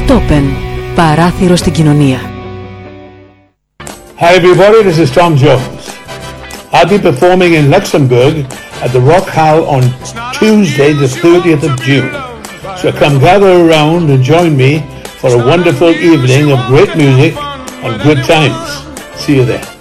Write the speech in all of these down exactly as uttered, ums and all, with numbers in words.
Open. Παράθυρο στην κοινωνία. Hi everybody, this is Tom Jones. I'll be performing in Luxembourg at the Rock Hall on Tuesday the thirtieth of June. So come gather around and join me for a wonderful evening of great music and good times. See you there.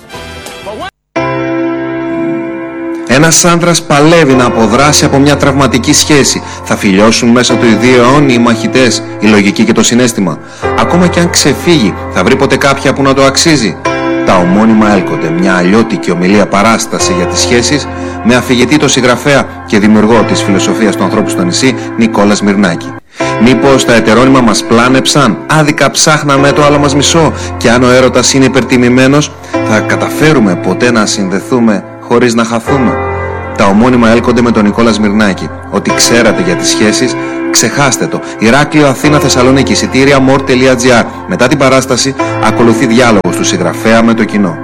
Ένας άντρας παλεύει να αποδράσει από μια τραυματική σχέση. Θα φιλιώσουν μέσα του οι δύο αιώνιοι μαχητές, η λογική και το συναίσθημα. Ακόμα και αν ξεφύγει, θα βρει ποτέ κάποια που να το αξίζει. Τα ομώνυμα έλκονται, μια αλλιώτικη ομιλία παράσταση για τις σχέσεις, με αφηγητή το συγγραφέα και δημιουργό της φιλοσοφίας του ανθρώπου στο νησί, Νικόλα Σμυρνάκη. Μήπως τα ετερόνυμα μας πλάνεψαν, άδικα ψάχναμε το άλλο μας μισό, και αν ο έρωτας είναι υπερτιμημένος, θα καταφέρουμε ποτέ να συνδεθούμε χωρίς να χαθούμε? Τα ομώνυμα έλκονται με τον Νικόλα Σμυρνάκη. Ό,τι ξέρατε για τις σχέσεις, ξεχάστε το. Ηράκλειο, Αθήνα, Θεσσαλονίκη, εισιτήρια μορ τελεία τζι άρ. Μετά την παράσταση ακολουθεί διάλογος του συγγραφέα με το κοινό.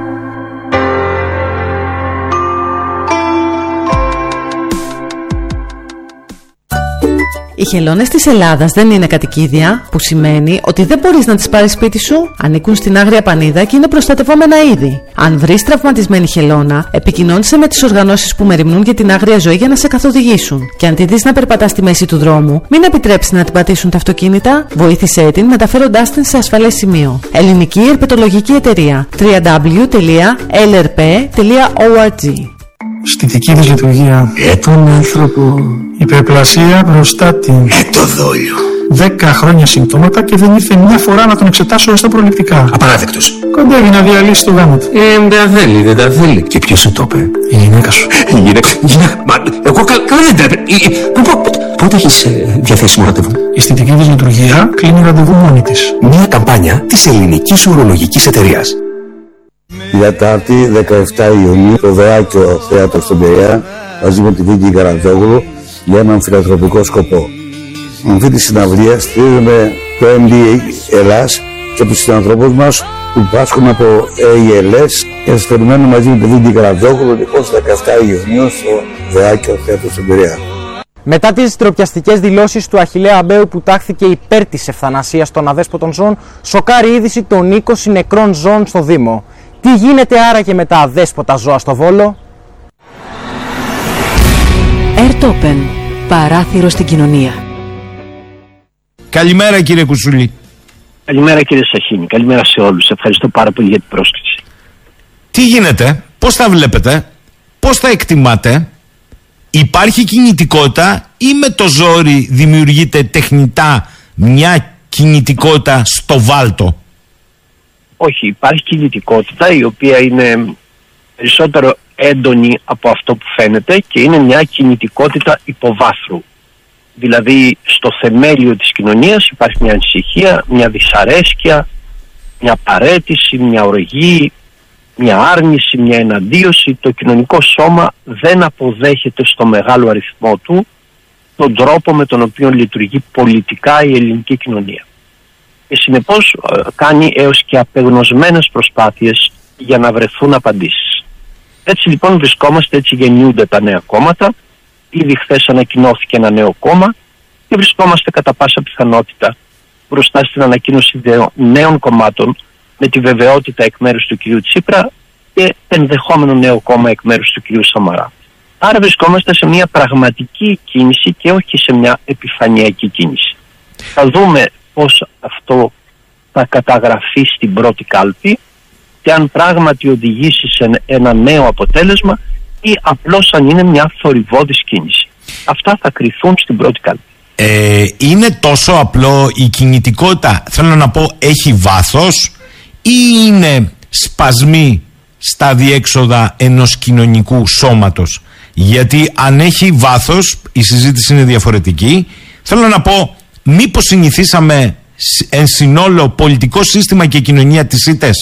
Οι χελώνες της Ελλάδας δεν είναι κατοικίδια, που σημαίνει ότι δεν μπορείς να τις πάρεις σπίτι σου. Ανήκουν στην Άγρια Πανίδα και είναι προστατευόμενα είδη. Αν βρεις τραυματισμένη χελώνα, επικοινώνησε με τις οργανώσεις που μεριμνούν για την άγρια ζωή για να σε καθοδηγήσουν. Και αν τη δεις να περπατά στη μέση του δρόμου, μην επιτρέψεις να την πατήσουν τα αυτοκίνητα. Βοήθησέ την μεταφέροντάς την σε ασφαλές σημείο. Ελληνική Ερπετολογική Εταιρεία. double-u double-u double-u τελεία ελ αρ πι τελεία org. Στη δική της λειτουργία, ε, τον άνθρωπο, υπερπλασία μπροστά την, ε, το δόλιο. Δέκα χρόνια συμπτώματα και δεν ήρθε μια φορά να τον εξετάσω στα προληπτικά. Απαράδεκτος. Κοντεύει να διαλύσει το γάμο του. Ε, δεν τα θέλει, δεν τα θέλει. Και ποιος σου το είπε? Η γυναίκα σου. Η γυναίκα, γυναίκα, μα, εγώ καλά δεν τρέπε. Πότε έχεις ε, διαθέσιμο ραντεβού? Η αισθητική της λειτουργία κλείνει ραντεβού μόνη της. Μια καμπάνια της Ελληνικής Ουρολογικής Εταιρείας. Τετάρτη δεκαεφτά Ιουνίου, το Δεάκιο Θέατρο στον Πειραιά, μαζί με τη Βίκη Καρατζόγλου, για έναν φιλανθρωπικό σκοπό. Με αυτή τη συναυλία στηρίζουμε το εμ ντι έι Ελλάς και τους συνανθρωπούς μας που πάσχουν από έι ελ ες, και σας περιμένουμε μαζί με τη Βίκη Καρατζόγλου είκοσι δεκαεφτά Ιουνίου στο Δεάκιο Θέατρο στον Πειραιά. Μετά τις ντροπιαστικές δηλώσεις του Αχιλλέα Αμπαίου που τάχθηκε υπέρ της ευθανασίας των αδέσποτων ζώων, σοκάρει είδηση των είκοσι νεκρών ζώων στο Δήμο. Τι γίνεται άραγε με τα αδέσποτα ζώα στο Βόλο? Open. Παράθυρο στην κοινωνία. Καλημέρα κύριε Κουσούλη. Καλημέρα κύριε Σαχίνη. Καλημέρα σε όλους. Ευχαριστώ πάρα πολύ για την πρόσκληση. Τι γίνεται, πώς τα βλέπετε, πώς τα εκτιμάτε? Υπάρχει κινητικότητα ή με το ζόρι δημιουργείται τεχνητά μια κινητικότητα στο βάλτο? Όχι, υπάρχει κινητικότητα η οποία είναι περισσότερο έντονη από αυτό που φαίνεται και είναι μια κινητικότητα υποβάθρου. Δηλαδή στο θεμέλιο της κοινωνίας υπάρχει μια ανησυχία, μια δυσαρέσκεια, μια παραίτηση, μια οργή, μια άρνηση, μια εναντίωση. Το κοινωνικό σώμα δεν αποδέχεται στο μεγάλο αριθμό του τον τρόπο με τον οποίο λειτουργεί πολιτικά η ελληνική κοινωνία. Και συνεπώς κάνει έως και απεγνωσμένες προσπάθειες για να βρεθούν απαντήσεις. Έτσι λοιπόν βρισκόμαστε, έτσι γεννιούνται τα νέα κόμματα. Ήδη χθες ανακοινώθηκε ένα νέο κόμμα και βρισκόμαστε κατά πάσα πιθανότητα μπροστά στην ανακοίνωση νέων κομμάτων, με τη βεβαιότητα εκ μέρους του κυρίου Τσίπρα και ενδεχόμενο νέο κόμμα εκ μέρους του κυρίου Σαμαρά. Άρα βρισκόμαστε σε μια πραγματική κίνηση και όχι σε μια επιφανειακή κίνηση. Θα δούμε πώς αυτό θα καταγραφεί στην πρώτη κάλπη και αν πράγματι οδηγήσει σε ένα νέο αποτέλεσμα ή απλώς αν είναι μια θορυβώδης κίνηση. Αυτά θα κριθούν στην πρώτη κάλπη. Ε, είναι τόσο απλό η κινητικότητα, θέλω να πω, έχει βάθος ή είναι σπασμοί στα διέξοδα ενός κοινωνικού σώματος? Γιατί αν έχει βάθος η συζήτηση είναι διαφορετική. Θέλω να πω, μήπως συνηθίσαμε εν συνόλο πολιτικό σύστημα και κοινωνία τις ήττες?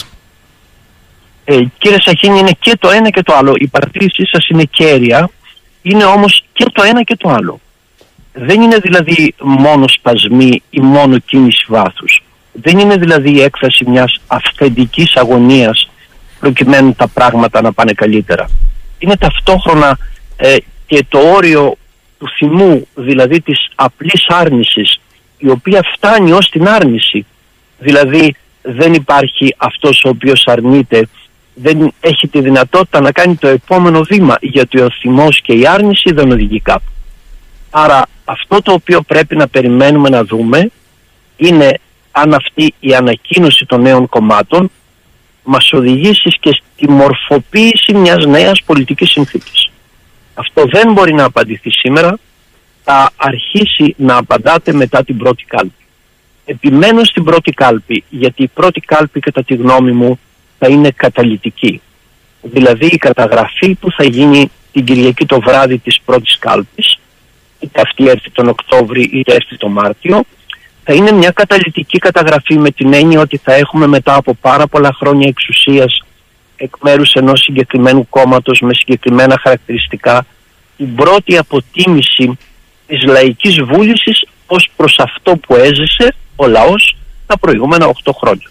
Ε, κύριε Σαχίνη, είναι και το ένα και το άλλο. Η παρατήρησή σας είναι κέρια, είναι όμως και το ένα και το άλλο. Δεν είναι δηλαδή μόνο σπασμοί ή μόνο κίνηση βάθους. Δεν είναι δηλαδή η έκφραση μιας αυθεντικής αγωνίας προκειμένου τα πράγματα να πάνε καλύτερα. Είναι ταυτόχρονα ε, και το όριο του θυμού, δηλαδή της απλής άρνησης η οποία φτάνει ως την άρνηση. Δηλαδή δεν υπάρχει αυτός ο οποίος αρνείται, δεν έχει τη δυνατότητα να κάνει το επόμενο βήμα, γιατί ο θυμός και η άρνηση δεν οδηγεί κάπου. Άρα αυτό το οποίο πρέπει να περιμένουμε να δούμε είναι αν αυτή η ανακοίνωση των νέων κομμάτων μας οδηγήσει και στη μορφοποίηση μιας νέας πολιτικής συνθήκης. Αυτό δεν μπορεί να απαντηθεί σήμερα, θα αρχίσει να απαντάτε μετά την πρώτη κάλπη. Επιμένω στην πρώτη κάλπη, γιατί η πρώτη κάλπη κατά τη γνώμη μου θα είναι καταλυτική. Δηλαδή η καταγραφή που θα γίνει την Κυριακή το βράδυ της πρώτης κάλπης, είτε αυτή έρθει τον Οκτώβρη είτε έρθει τον Μάρτιο, θα είναι μια καταλυτική καταγραφή με την έννοια ότι θα έχουμε μετά από πάρα πολλά χρόνια εξουσίας εκ μέρους ενός συγκεκριμένου κόμματος με συγκεκριμένα χαρακτηριστικά την πρώτη αποτίμηση της λαϊκής βούλησης ως προς αυτό που έζησε ο λαός τα προηγούμενα οκτώ χρόνια.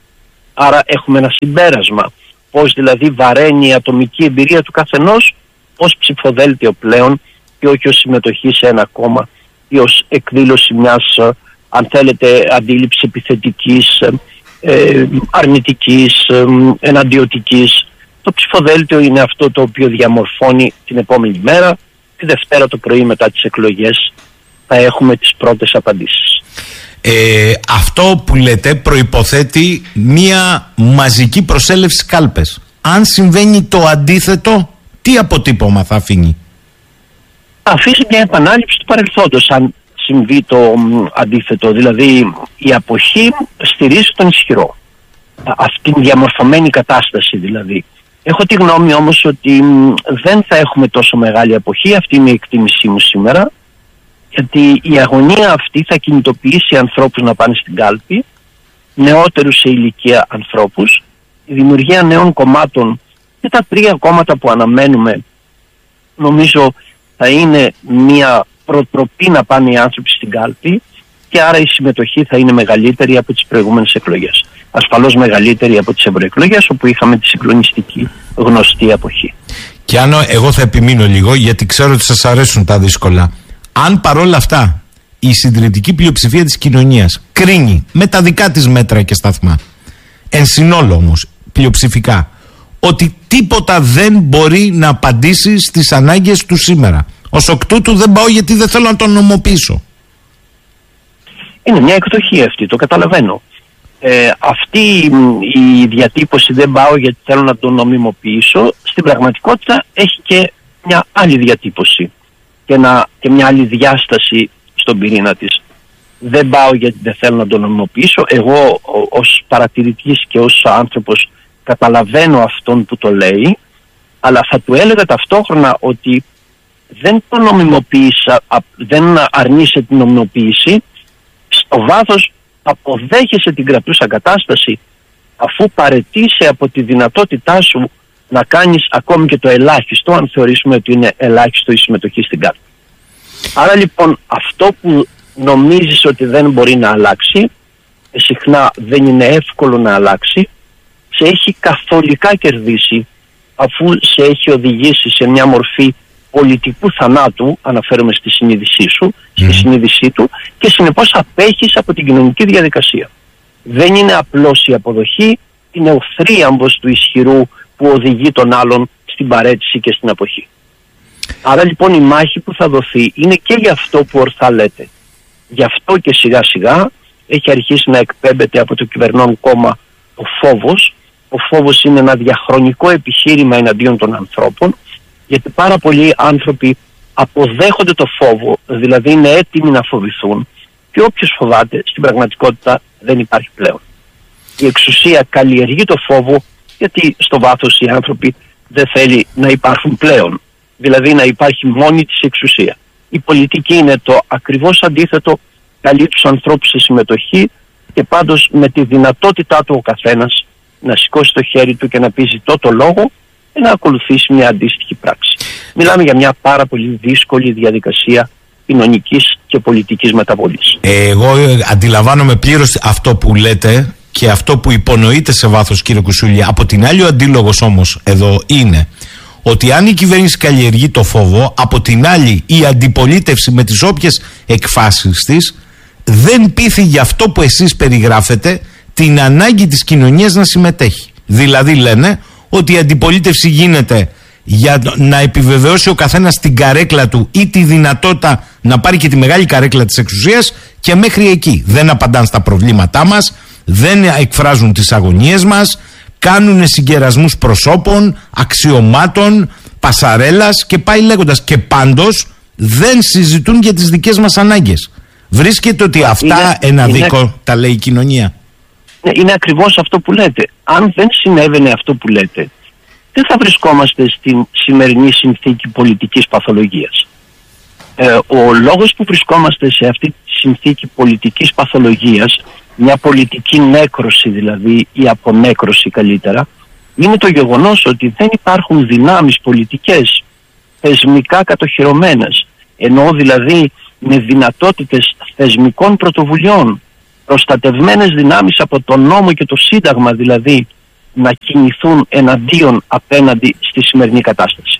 Άρα έχουμε ένα συμπέρασμα, πως δηλαδή βαραίνει η ατομική εμπειρία του καθενός ως ψηφοδέλτιο πλέον και όχι ως συμμετοχή σε ένα κόμμα ή ως εκδήλωση μιας, αν θέλετε, αντίληψη επιθετικής, ε, αρνητικής, ε, εναντιωτικής. Το ψηφοδέλτιο είναι αυτό το οποίο διαμορφώνει την επόμενη μέρα. Τη Δευτέρα το πρωί μετά τις εκλογές θα έχουμε τις πρώτες απαντήσεις. Ε, αυτό που λέτε προϋποθέτει μία μαζική προσέλευση κάλπες. Αν συμβαίνει το αντίθετο, τι αποτύπωμα θα αφήνει? Θα αφήσει μια επανάληψη του παρελθόντος αν συμβεί το μ, αντίθετο. Δηλαδή η αποχή στηρίζει τον ισχυρό. Αυτή την διαμορφωμένη κατάσταση δηλαδή. Έχω τη γνώμη όμως ότι μ, δεν θα έχουμε τόσο μεγάλη αποχή, αυτή είναι η εκτίμησή μου σήμερα, γιατί η αγωνία αυτή θα κινητοποιήσει ανθρώπους να πάνε στην κάλπη, νεότερους σε ηλικία ανθρώπους, η δημιουργία νέων κομμάτων και τα τρία κόμματα που αναμένουμε νομίζω θα είναι μια προτροπή να πάνε οι άνθρωποι στην κάλπη και άρα η συμμετοχή θα είναι μεγαλύτερη από τις προηγούμενες εκλογές. Ασφαλώς μεγαλύτερη από τις ευρωεκλογές όπου είχαμε τη συγκλονιστική γνωστή αποχή. Και αν εγώ θα επιμείνω λίγο, γιατί ξέρω ότι σας αρέσουν τα δύσκολα. Αν παρόλα αυτά η συντηρητική πλειοψηφία της κοινωνίας κρίνει με τα δικά της μέτρα και σταθμά, εν συνόλο όμως πλειοψηφικά, ότι τίποτα δεν μπορεί να απαντήσει στις ανάγκες του σήμερα, ως εκ τούτου δεν πάω γιατί δεν θέλω να τον νομοποιήσω. Είναι μια εκδοχή αυτή, το καταλαβαίνω. Ε, αυτή η διατύπωση δεν πάω γιατί θέλω να τον νομιμοποιήσω, στην πραγματικότητα έχει και μια άλλη διατύπωση και, ένα, και μια άλλη διάσταση στον πυρήνα της. Δεν πάω γιατί δεν θέλω να τον νομιμοποιήσω. Εγώ ως παρατηρητής και ως άνθρωπος καταλαβαίνω αυτόν που το λέει, αλλά θα του έλεγα ταυτόχρονα ότι δεν το νομιμοποίησα, δεν αρνείσαι την νομιμοποίηση, στο βάθος αποδέχεσαι την κρατούσα κατάσταση αφού παραιτήσει από τη δυνατότητά σου να κάνεις ακόμη και το ελάχιστο, αν θεωρήσουμε ότι είναι ελάχιστο η συμμετοχή στην κάρτα. Άρα λοιπόν αυτό που νομίζεις ότι δεν μπορεί να αλλάξει, συχνά δεν είναι εύκολο να αλλάξει, σε έχει καθολικά κερδίσει αφού σε έχει οδηγήσει σε μια μορφή πολιτικού θανάτου, αναφέρομαι στη συνείδησή σου, στη mm. συνείδησή του, και συνεπώς απέχεις από την κοινωνική διαδικασία. Δεν είναι απλώς η αποδοχή, είναι ο θρίαμβος του ισχυρού που οδηγεί τον άλλον στην παρέτηση και στην αποχή. Άρα λοιπόν η μάχη που θα δοθεί είναι και για αυτό που ορθά λέτε. Γι' αυτό και σιγά σιγά έχει αρχίσει να εκπέμπεται από το κυβερνών κόμμα ο φόβος. Ο φόβος είναι ένα διαχρονικό επιχείρημα εναντίον των ανθρώπων, γιατί πάρα πολλοί άνθρωποι αποδέχονται το φόβο, δηλαδή είναι έτοιμοι να φοβηθούν, και όποιος φοβάται στην πραγματικότητα δεν υπάρχει πλέον. Η εξουσία καλλιεργεί το φόβο, γιατί στο βάθος οι άνθρωποι δεν θέλει να υπάρχουν πλέον, δηλαδή να υπάρχει μόνη της εξουσία. Η πολιτική είναι το ακριβώς αντίθετο, καλεί τους ανθρώπους σε συμμετοχή και πάντως με τη δυνατότητά του ο καθένας να σηκώσει το χέρι του και να πει ζητώ το λόγο και να ακολουθήσει μια αντίστοιχη πράξη. Μιλάμε για μια πάρα πολύ δύσκολη διαδικασία κοινωνικής και πολιτικής μεταβολής. Εγώ αντιλαμβάνομαι πλήρως αυτό που λέτε και αυτό που υπονοείτε σε βάθος, κύριε Κουσούλη. Από την άλλη, ο αντίλογος όμως εδώ είναι ότι αν η κυβέρνηση καλλιεργεί το φόβο, από την άλλη η αντιπολίτευση με τις όποιες εκφάσεις της δεν πείθει για αυτό που εσείς περιγράφετε την ανάγκη της κοινωνίας να συμμετέχει. Δηλαδή λένε ότι η αντιπολίτευση γίνεται για να επιβεβαιώσει ο καθένας την καρέκλα του ή τη δυνατότητα να πάρει και τη μεγάλη καρέκλα της εξουσίας, και μέχρι εκεί. Δεν απαντάνε στα προβλήματά μας, δεν εκφράζουν τις αγωνίες μας, κάνουν συγκερασμούς προσώπων, αξιωμάτων, πασαρέλας και πάει λέγοντας. Και πάντως δεν συζητούν για τις δικές μας ανάγκες. Βρίσκεται ότι αυτά είναι, ένα είναι, δίκο τα λέει η κοινωνία? Είναι ακριβώς αυτό που λέτε. Αν δεν συνέβαινε αυτό που λέτε, δεν θα βρισκόμαστε στην σημερινή συνθήκη πολιτικής παθολογίας. Ε, ο λόγος που βρισκόμαστε σε αυτή τη συνθήκη πολιτικής παθολογίας, μια πολιτική νέκρωση δηλαδή, ή απονέκρωση καλύτερα, είναι το γεγονός ότι δεν υπάρχουν δυνάμεις πολιτικές θεσμικά κατοχυρωμένες, ενώ δηλαδή με δυνατότητες θεσμικών πρωτοβουλειών, προστατευμένες δυνάμεις από τον νόμο και το Σύνταγμα δηλαδή, να κινηθούν εναντίον απέναντι στη σημερινή κατάσταση.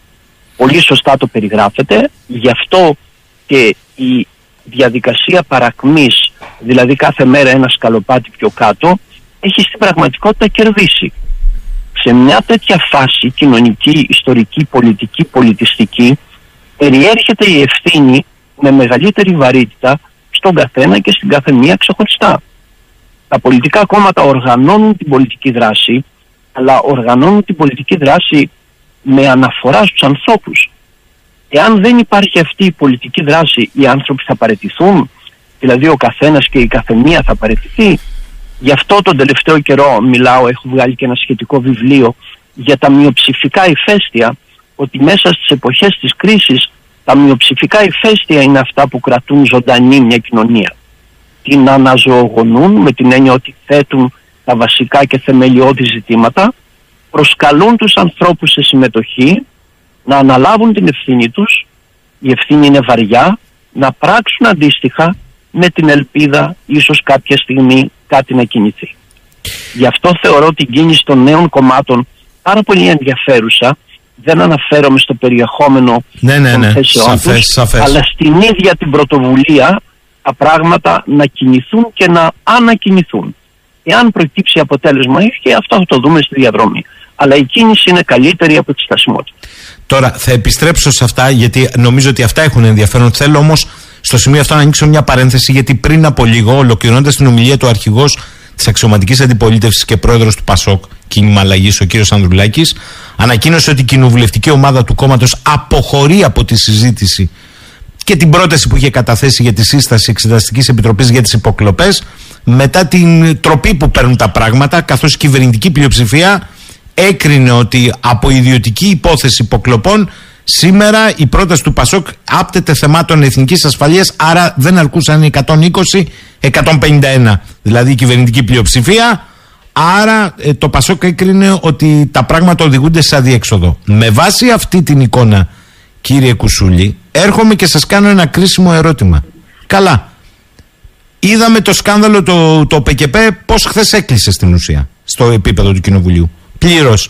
Πολύ σωστά το περιγράφεται, γι' αυτό και η διαδικασία παρακμής, δηλαδή κάθε μέρα ένα σκαλοπάτι πιο κάτω, έχει στην πραγματικότητα κερδίσει. Σε μια τέτοια φάση κοινωνική, ιστορική, πολιτική, πολιτιστική, περιέρχεται η ευθύνη με μεγαλύτερη βαρύτητα στον καθένα και στην κάθε μία ξεχωριστά. Τα πολιτικά κόμματα οργανώνουν την πολιτική δράση, αλλά οργανώνουν την πολιτική δράση με αναφορά στους ανθρώπους. Εάν δεν υπάρχει αυτή η πολιτική δράση, οι άνθρωποι θα παραιτηθούν, δηλαδή ο καθένας και η καθεμία θα παραιτηθεί. Γι' αυτό τον τελευταίο καιρό μιλάω, έχω βγάλει και ένα σχετικό βιβλίο για τα μειοψηφικά ηφαίστεια, ότι μέσα στις εποχές της κρίσης τα μειοψηφικά ηφαίστεια είναι αυτά που κρατούν ζωντανή μια κοινωνία. Την αναζωογονούν με την έννοια ότι θέτουν τα βασικά και θεμελιώδη ζητήματα, προσκαλούν τους ανθρώπους σε συμμετοχή, να αναλάβουν την ευθύνη τους, η ευθύνη είναι βαριά, να πράξουν αντίστοιχα με την ελπίδα ίσως κάποια στιγμή κάτι να κινηθεί. Γι' αυτό θεωρώ την κίνηση των νέων κομμάτων πάρα πολύ ενδιαφέρουσα. Δεν αναφέρομαι στο περιεχόμενο ναι, ναι, ναι. των θέσεών σαφές, τους, σαφές. αλλά στην ίδια την πρωτοβουλία τα πράγματα να κινηθούν και να ανακοινηθούν. Εάν προκύψει αποτέλεσμα, και αυτό θα το δούμε στη διαδρομή. Αλλά η κίνηση είναι καλύτερη από τη στασιμότητα. Τώρα θα επιστρέψω σε αυτά, γιατί νομίζω ότι αυτά έχουν ενδιαφέρον. Θέλω όμως στο σημείο αυτό να ανοίξω μια παρένθεση, γιατί πριν από λίγο, ολοκληρώνοντας την ομιλία του αρχηγός της αξιωματικής αντιπολίτευσης και πρόεδρος του ΠΑΣΟΚ, κίνημα αλλαγής, ο κύριος Ανδρουλάκης, ανακοίνωσε ότι η κοινοβουλευτική ομάδα του κόμματος αποχωρεί από τη συζήτηση και την πρόταση που είχε καταθέσει για τη σύσταση Εξεταστικής Επιτροπής για τις υποκλοπές, μετά την τροπή που παίρνουν τα πράγματα, καθώς η κυβερνητική πλειοψηφία έκρινε ότι από ιδιωτική υπόθεση υποκλοπών σήμερα η πρόταση του ΠΑΣΟΚ άπτεται θεμάτων εθνικής ασφαλείας, άρα δεν αρκούσαν εκατόν είκοσι, εκατόν πενήντα ένα, δηλαδή η κυβερνητική πλειοψηφία. Άρα ε, το ΠΑΣΟΚ έκρινε ότι τα πράγματα οδηγούνται σε αδιέξοδο. Με βάση αυτή την εικόνα, κύριε Κουσούλη, έρχομαι και σας κάνω ένα κρίσιμο ερώτημα. Καλά, είδαμε το σκάνδαλο το, το ΠΚΠ πώς χθες έκλεισε στην ουσία στο επίπεδο του Κοινοβουλίου. Πλήρως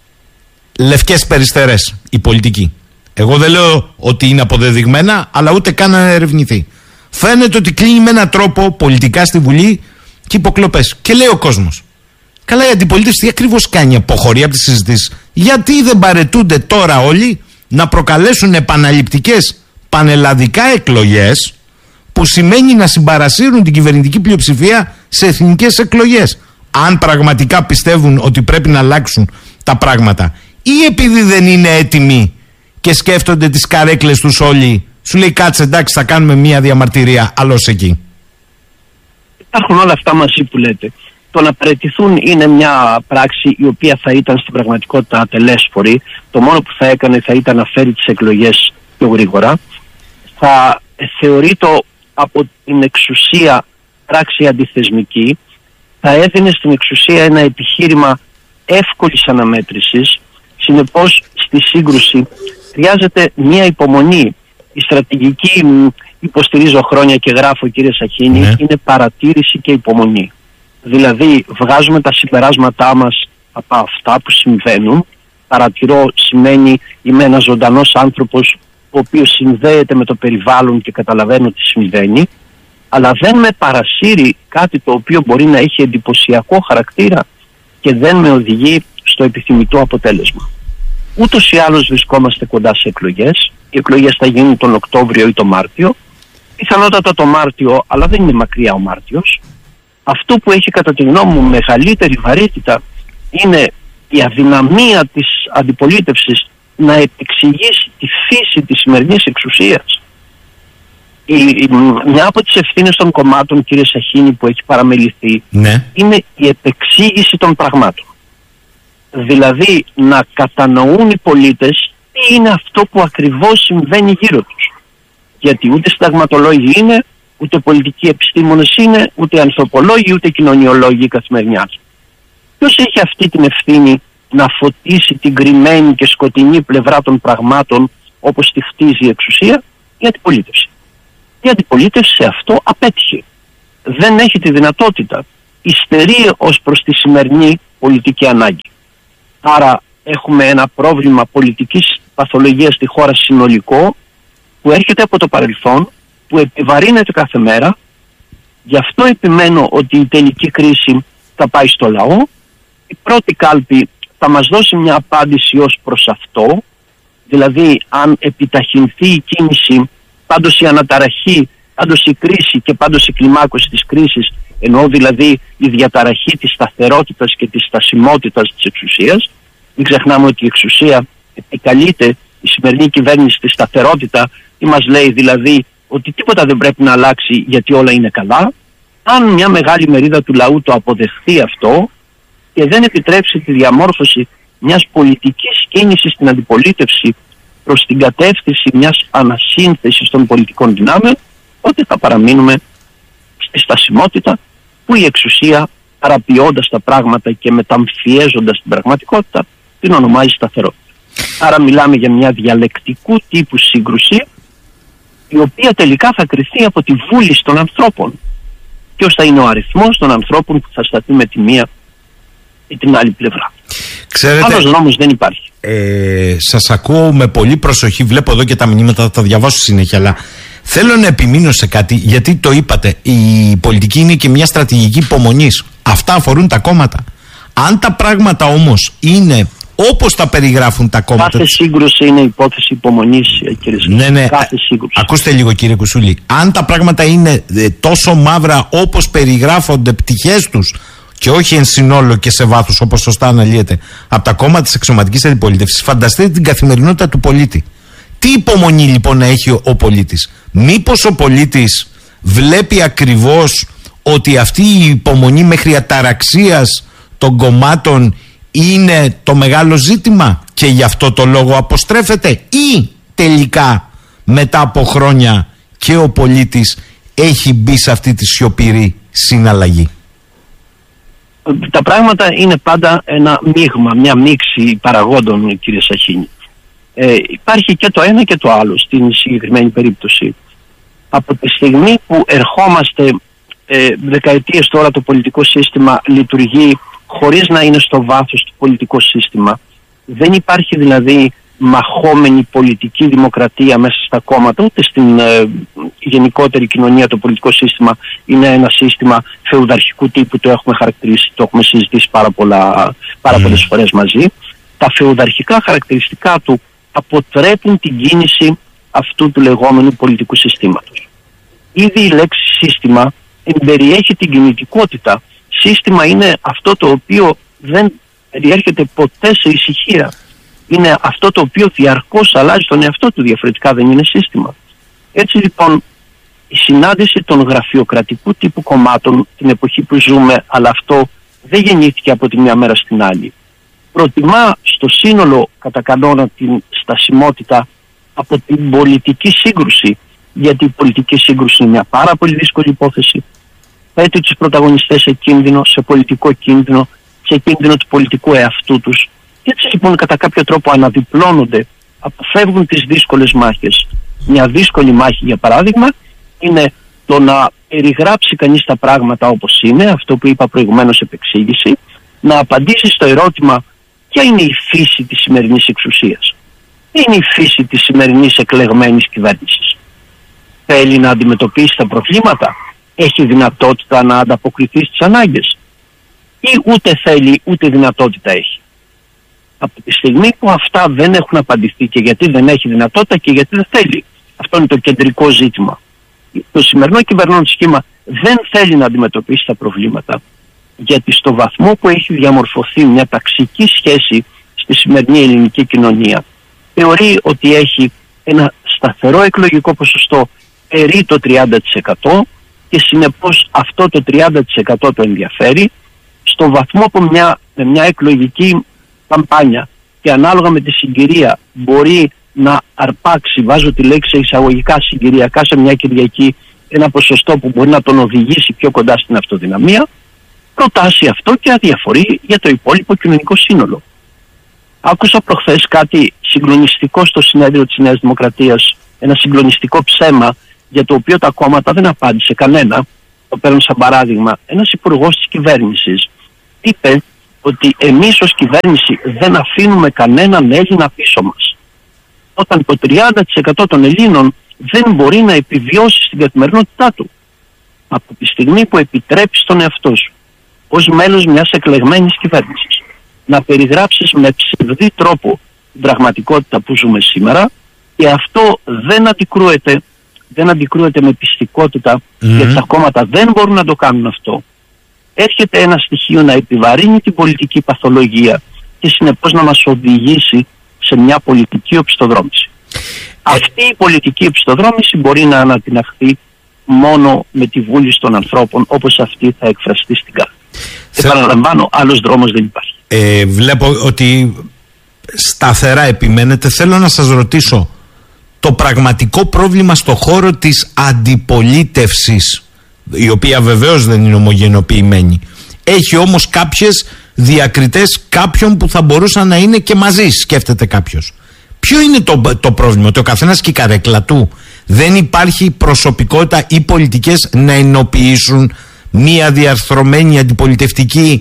λευκές περιστερές η πολιτική. Εγώ δεν λέω ότι είναι αποδεδειγμένα, αλλά ούτε καν να ερευνηθεί. Φαίνεται ότι κλείνει με έναν τρόπο πολιτικά στη Βουλή και υποκλοπές. Και λέει ο κόσμος, καλά, η αντιπολίτευση τι ακριβώς κάνει, αποχωρεί από τις συζητήσεις? Γιατί δεν παρετούνται τώρα όλοι να προκαλέσουν επαναληπτικές πανελλαδικά εκλογές, που σημαίνει να συμπαρασύρουν την κυβερνητική πλειοψηφία σε εθνικές εκλογές, αν πραγματικά πιστεύουν ότι πρέπει να αλλάξουν τα πράγματα, ή επειδή δεν είναι έτοιμοι και σκέφτονται τις καρέκλες τους όλοι, σου λέει κάτσε εντάξει θα κάνουμε μια διαμαρτυρία, αλλώς εκεί? Υπάρχουν όλα αυτά μαζί που λέτε. Το να παραιτηθούν είναι μια πράξη η οποία θα ήταν στην πραγματικότητα ατελέσφορη. Το μόνο που θα έκανε θα ήταν να φέρει τις εκλογές πιο γρήγορα. Θα θεωρείται από την εξουσία πράξη αντιθεσμική. Θα έδινε στην εξουσία ένα επιχείρημα εύκολης αναμέτρησης. Συνεπώς στη σύγκρουση χρειάζεται μια υπομονή. Η στρατηγική, υποστηρίζω χρόνια και γράφω, κύριε Σαχίνη, ναι. είναι παρατήρηση και υπομονή. Δηλαδή βγάζουμε τα συμπεράσματά μας από αυτά που συμβαίνουν. Παρατηρώ σημαίνει είμαι ένας ζωντανός άνθρωπος ο οποίος συνδέεται με το περιβάλλον και καταλαβαίνω τι συμβαίνει. αλλά δεν με παρασύρει κάτι το οποίο μπορεί να έχει εντυπωσιακό χαρακτήρα και δεν με οδηγεί στο επιθυμητό αποτέλεσμα. Ούτως ή άλλως βρισκόμαστε κοντά σε εκλογές. Οι εκλογές θα γίνουν τον Οκτώβριο ή τον Μάρτιο. Πιθανότατα το Μάρτιο, αλλά δεν είναι μακριά ο Μάρτιος. Αυτό που έχει κατά τη γνώμη μου μεγαλύτερη βαρύτητα είναι η αδυναμία της αντιπολίτευσης να επεξηγήσει τη φύση της σημερινής εξουσίας. Η, η, μια από τις ευθύνες των κομμάτων, κύριε Σαχίνη, που έχει παραμεληθεί, ναι, είναι η επεξήγηση των πραγμάτων. Δηλαδή να κατανοούν οι πολίτες τι είναι αυτό που ακριβώς συμβαίνει γύρω τους. Γιατί ούτε συνταγματολόγοι είναι, ούτε πολιτικοί επιστήμονες είναι, ούτε ανθρωπολόγοι, ούτε κοινωνιολόγοι καθημερινιάς. Ποιος έχει αυτή την ευθύνη να φωτίσει την κρυμμένη και σκοτεινή πλευρά των πραγμάτων όπως τη χτίζει η εξουσία? Η αντιπολίτευση. Η αντιπολίτευση σε αυτό απέτυχε. Δεν έχει τη δυνατότητα. Υστερεί ως προς τη σημερινή πολιτική ανάγκη. Άρα έχουμε ένα πρόβλημα πολιτικής παθολογίας στη χώρα συνολικό, που έρχεται από το παρελθόν, που επιβαρύνεται κάθε μέρα. Γι' αυτό επιμένω ότι η τελική κρίση θα πάει στο λαό. Η πρώτη κάλπη θα μας δώσει μια απάντηση ως προς αυτό, δηλαδή αν επιταχυνθεί η κίνηση, πάντως η αναταραχή, πάντως η κρίση και πάντως η κλιμάκωση της κρίσης, εννοώ δηλαδή η διαταραχή της σταθερότητας και της στασιμότητας της εξουσίας. Μην ξεχνάμε ότι η εξουσία επικαλείται η σημερινή κυβέρνηση στη σταθερότητα, ή μας λέει δηλαδή ότι τίποτα δεν πρέπει να αλλάξει γιατί όλα είναι καλά. Αν μια μεγάλη μερίδα του λαού το αποδεχθεί αυτό και δεν επιτρέψει τη διαμόρφωση μιας πολιτικής κίνησης στην αντιπολίτευση προς την κατεύθυνση μιας ανασύνθεσης των πολιτικών δυνάμεων, τότε θα παραμείνουμε στη στασιμότητα που η εξουσία, παραποιώντας τα πράγματα και μεταμφιέζοντας την πραγματικότητα, την ονομάζει σταθερότητα. Άρα μιλάμε για μια διαλεκτικού τύπου σύγκρουση, η οποία τελικά θα κριθεί από τη βούληση των ανθρώπων. Ποιος θα είναι ο αριθμός των ανθρώπων που θα σταθεί με τη μία ή την άλλη πλευρά. Ξέρετε, άλλος δρόμος δεν υπάρχει. Ε, σας ακούω με πολύ προσοχή, βλέπω εδώ και τα μηνύματα, θα τα διαβάσω συνέχεια, αλλά θέλω να επιμείνω σε κάτι, γιατί το είπατε, η πολιτική είναι και μια στρατηγική υπομονής. Αυτά αφορούν τα κόμματα. Αν τα πράγματα όμως είναι όπως τα περιγράφουν τα κόμματα. Κάθε σύγκρουση είναι υπόθεση υπομονής, κύριε Σαχίνη. Ναι, ναι. Κάθε σύγκρουση. Ακούστε λίγο, κύριε Κουσούλη. Αν τα πράγματα είναι ε, τόσο μαύρα όπως περιγράφονται πτυχές τους και όχι εν συνόλο και σε βάθος, όπως σωστά αναλύεται, από τα κόμματα της εξωματικής αντιπολίτευσης, φανταστείτε την καθημερινότητα του πολίτη. Τι υπομονή λοιπόν να έχει ο πολίτης? Μήπως ο πολίτης βλέπει ακριβώς ότι αυτή η υπομονή μέχρι αταραξίας των κομμάτων είναι το μεγάλο ζήτημα και γι' αυτό το λόγο αποστρέφεται, ή τελικά μετά από χρόνια και ο πολίτης έχει μπει σε αυτή τη σιωπηρή συναλλαγή? Τα πράγματα είναι πάντα ένα μείγμα, μια μίξη παραγόντων, κύριε Σαχίνη. Ε, υπάρχει και το ένα και το άλλο στην συγκεκριμένη περίπτωση. Από τη στιγμή που ερχόμαστε ε, δεκαετίες τώρα, το πολιτικό σύστημα λειτουργεί χωρίς να είναι στο βάθος του πολιτικό σύστημα. Δεν υπάρχει δηλαδή μαχόμενη πολιτική δημοκρατία μέσα στα κόμματα, ούτε στην ε, γενικότερη κοινωνία. Το πολιτικό σύστημα είναι ένα σύστημα φεουδαρχικού τύπου, το έχουμε χαρακτηρίσει, το έχουμε συζητήσει πάρα, πολλά, πάρα πολλές φορές μαζί. Τα φεουδαρχικά χαρακτηριστικά του αποτρέπουν την κίνηση αυτού του λεγόμενου πολιτικού συστήματος. Ήδη η λέξη σύστημα εμπεριέχει την κινητικότητα. Σύστημα είναι αυτό το οποίο δεν περιέρχεται ποτέ σε ησυχία. Είναι αυτό το οποίο διαρκώς αλλάζει τον εαυτό του, διαφορετικά δεν είναι σύστημα. Έτσι λοιπόν η συνάντηση των γραφειοκρατικού τύπου κομμάτων την εποχή που ζούμε, αλλά αυτό δεν γεννήθηκε από τη μια μέρα στην άλλη, προτιμά στο σύνολο κατά κανόνα την στασιμότητα από την πολιτική σύγκρουση, γιατί η πολιτική σύγκρουση είναι μια πάρα πολύ δύσκολη υπόθεση. Θέτει τους πρωταγωνιστές σε κίνδυνο, σε πολιτικό κίνδυνο, σε κίνδυνο του πολιτικού εαυτού τους. Και έτσι λοιπόν κατά κάποιο τρόπο αναδιπλώνονται, αποφεύγουν τις δύσκολες μάχες. Μια δύσκολη μάχη, για παράδειγμα, είναι το να περιγράψει κανείς τα πράγματα όπως είναι, αυτό που είπα προηγουμένως, επεξήγηση, να απαντήσει στο ερώτημα ποια είναι η φύση της σημερινής εξουσίας. Ποια είναι η φύση της σημερινής εκλεγμένης κυβέρνησης? Θέλει να αντιμετωπίσει τα προβλήματα? έχει δυνατότητα να ανταποκριθεί στις ανάγκες, ή ούτε θέλει ούτε δυνατότητα έχει? Από τη στιγμή που αυτά δεν έχουν απαντηθεί, και γιατί δεν έχει δυνατότητα και γιατί δεν θέλει, αυτό είναι το κεντρικό ζήτημα. Το σημερινό κυβερνών σχήμα δεν θέλει να αντιμετωπίσει τα προβλήματα, γιατί στο βαθμό που έχει διαμορφωθεί μια ταξική σχέση στη σημερινή ελληνική κοινωνία, θεωρεί ότι έχει ένα σταθερό εκλογικό ποσοστό περί το τριάντα τοις εκατό, και συνεπώς αυτό το τριάντα τοις εκατό το ενδιαφέρει, στο βαθμό που μια, με μια εκλογική καμπάνια και ανάλογα με τη συγκυρία μπορεί να αρπάξει, βάζω τη λέξη εισαγωγικά συγκυριακά, σε μια Κυριακή ένα ποσοστό που μπορεί να τον οδηγήσει πιο κοντά στην αυτοδυναμία, προτάσει αυτό και αδιαφορεί για το υπόλοιπο κοινωνικό σύνολο. Άκουσα προχθές κάτι συγκλονιστικό στο συνέδριο της Νέας Δημοκρατίας, ένα συγκλονιστικό ψέμα για το οποίο τα κόμματα δεν απάντησε κανένα. Το παίρνω σαν παράδειγμα. Ένας υπουργός της κυβέρνησης είπε ότι εμείς ως κυβέρνηση δεν αφήνουμε κανέναν Έλληνα πίσω μας. Όταν το τριάντα τοις εκατό των Ελλήνων δεν μπορεί να επιβιώσει στην καθημερινότητά του. Από τη στιγμή που επιτρέπεις τον εαυτό σου ως μέλος μιας εκλεγμένης κυβέρνησης να περιγράψεις με ψευδή τρόπο την πραγματικότητα που ζούμε σήμερα, και αυτό δεν αντικρούεται, δεν αντικρούεται με πιστικότητα, mm-hmm. γιατί τα κόμματα δεν μπορούν να το κάνουν αυτό, έρχεται ένα στοιχείο να επιβαρύνει την πολιτική παθολογία και συνεπώς να μας οδηγήσει σε μια πολιτική οπισθοδρόμηση. Ε... Αυτή η πολιτική οπισθοδρόμηση μπορεί να ανατιναχθεί μόνο με τη βούληση των ανθρώπων, όπως αυτή θα εκφραστεί στην κάρτα. Θε... Επαναλαμβάνω, άλλος δρόμος δεν υπάρχει. Ε, βλέπω ότι σταθερά επιμένετε. Θέλω να σας ρωτήσω, το πραγματικό πρόβλημα στο χώρο της αντιπολίτευσης, η οποία βεβαίως δεν είναι ομογενοποιημένη, έχει όμως κάποιες διακριτές κάποιων που θα μπορούσαν να είναι και μαζί, σκέφτεται κάποιος. Ποιο είναι το, το πρόβλημα? Ότι ο καθένας και η καρέκλα του? Δεν υπάρχει προσωπικότητα ή πολιτικές να ενοποιήσουν μία διαρθρωμένη αντιπολιτευτική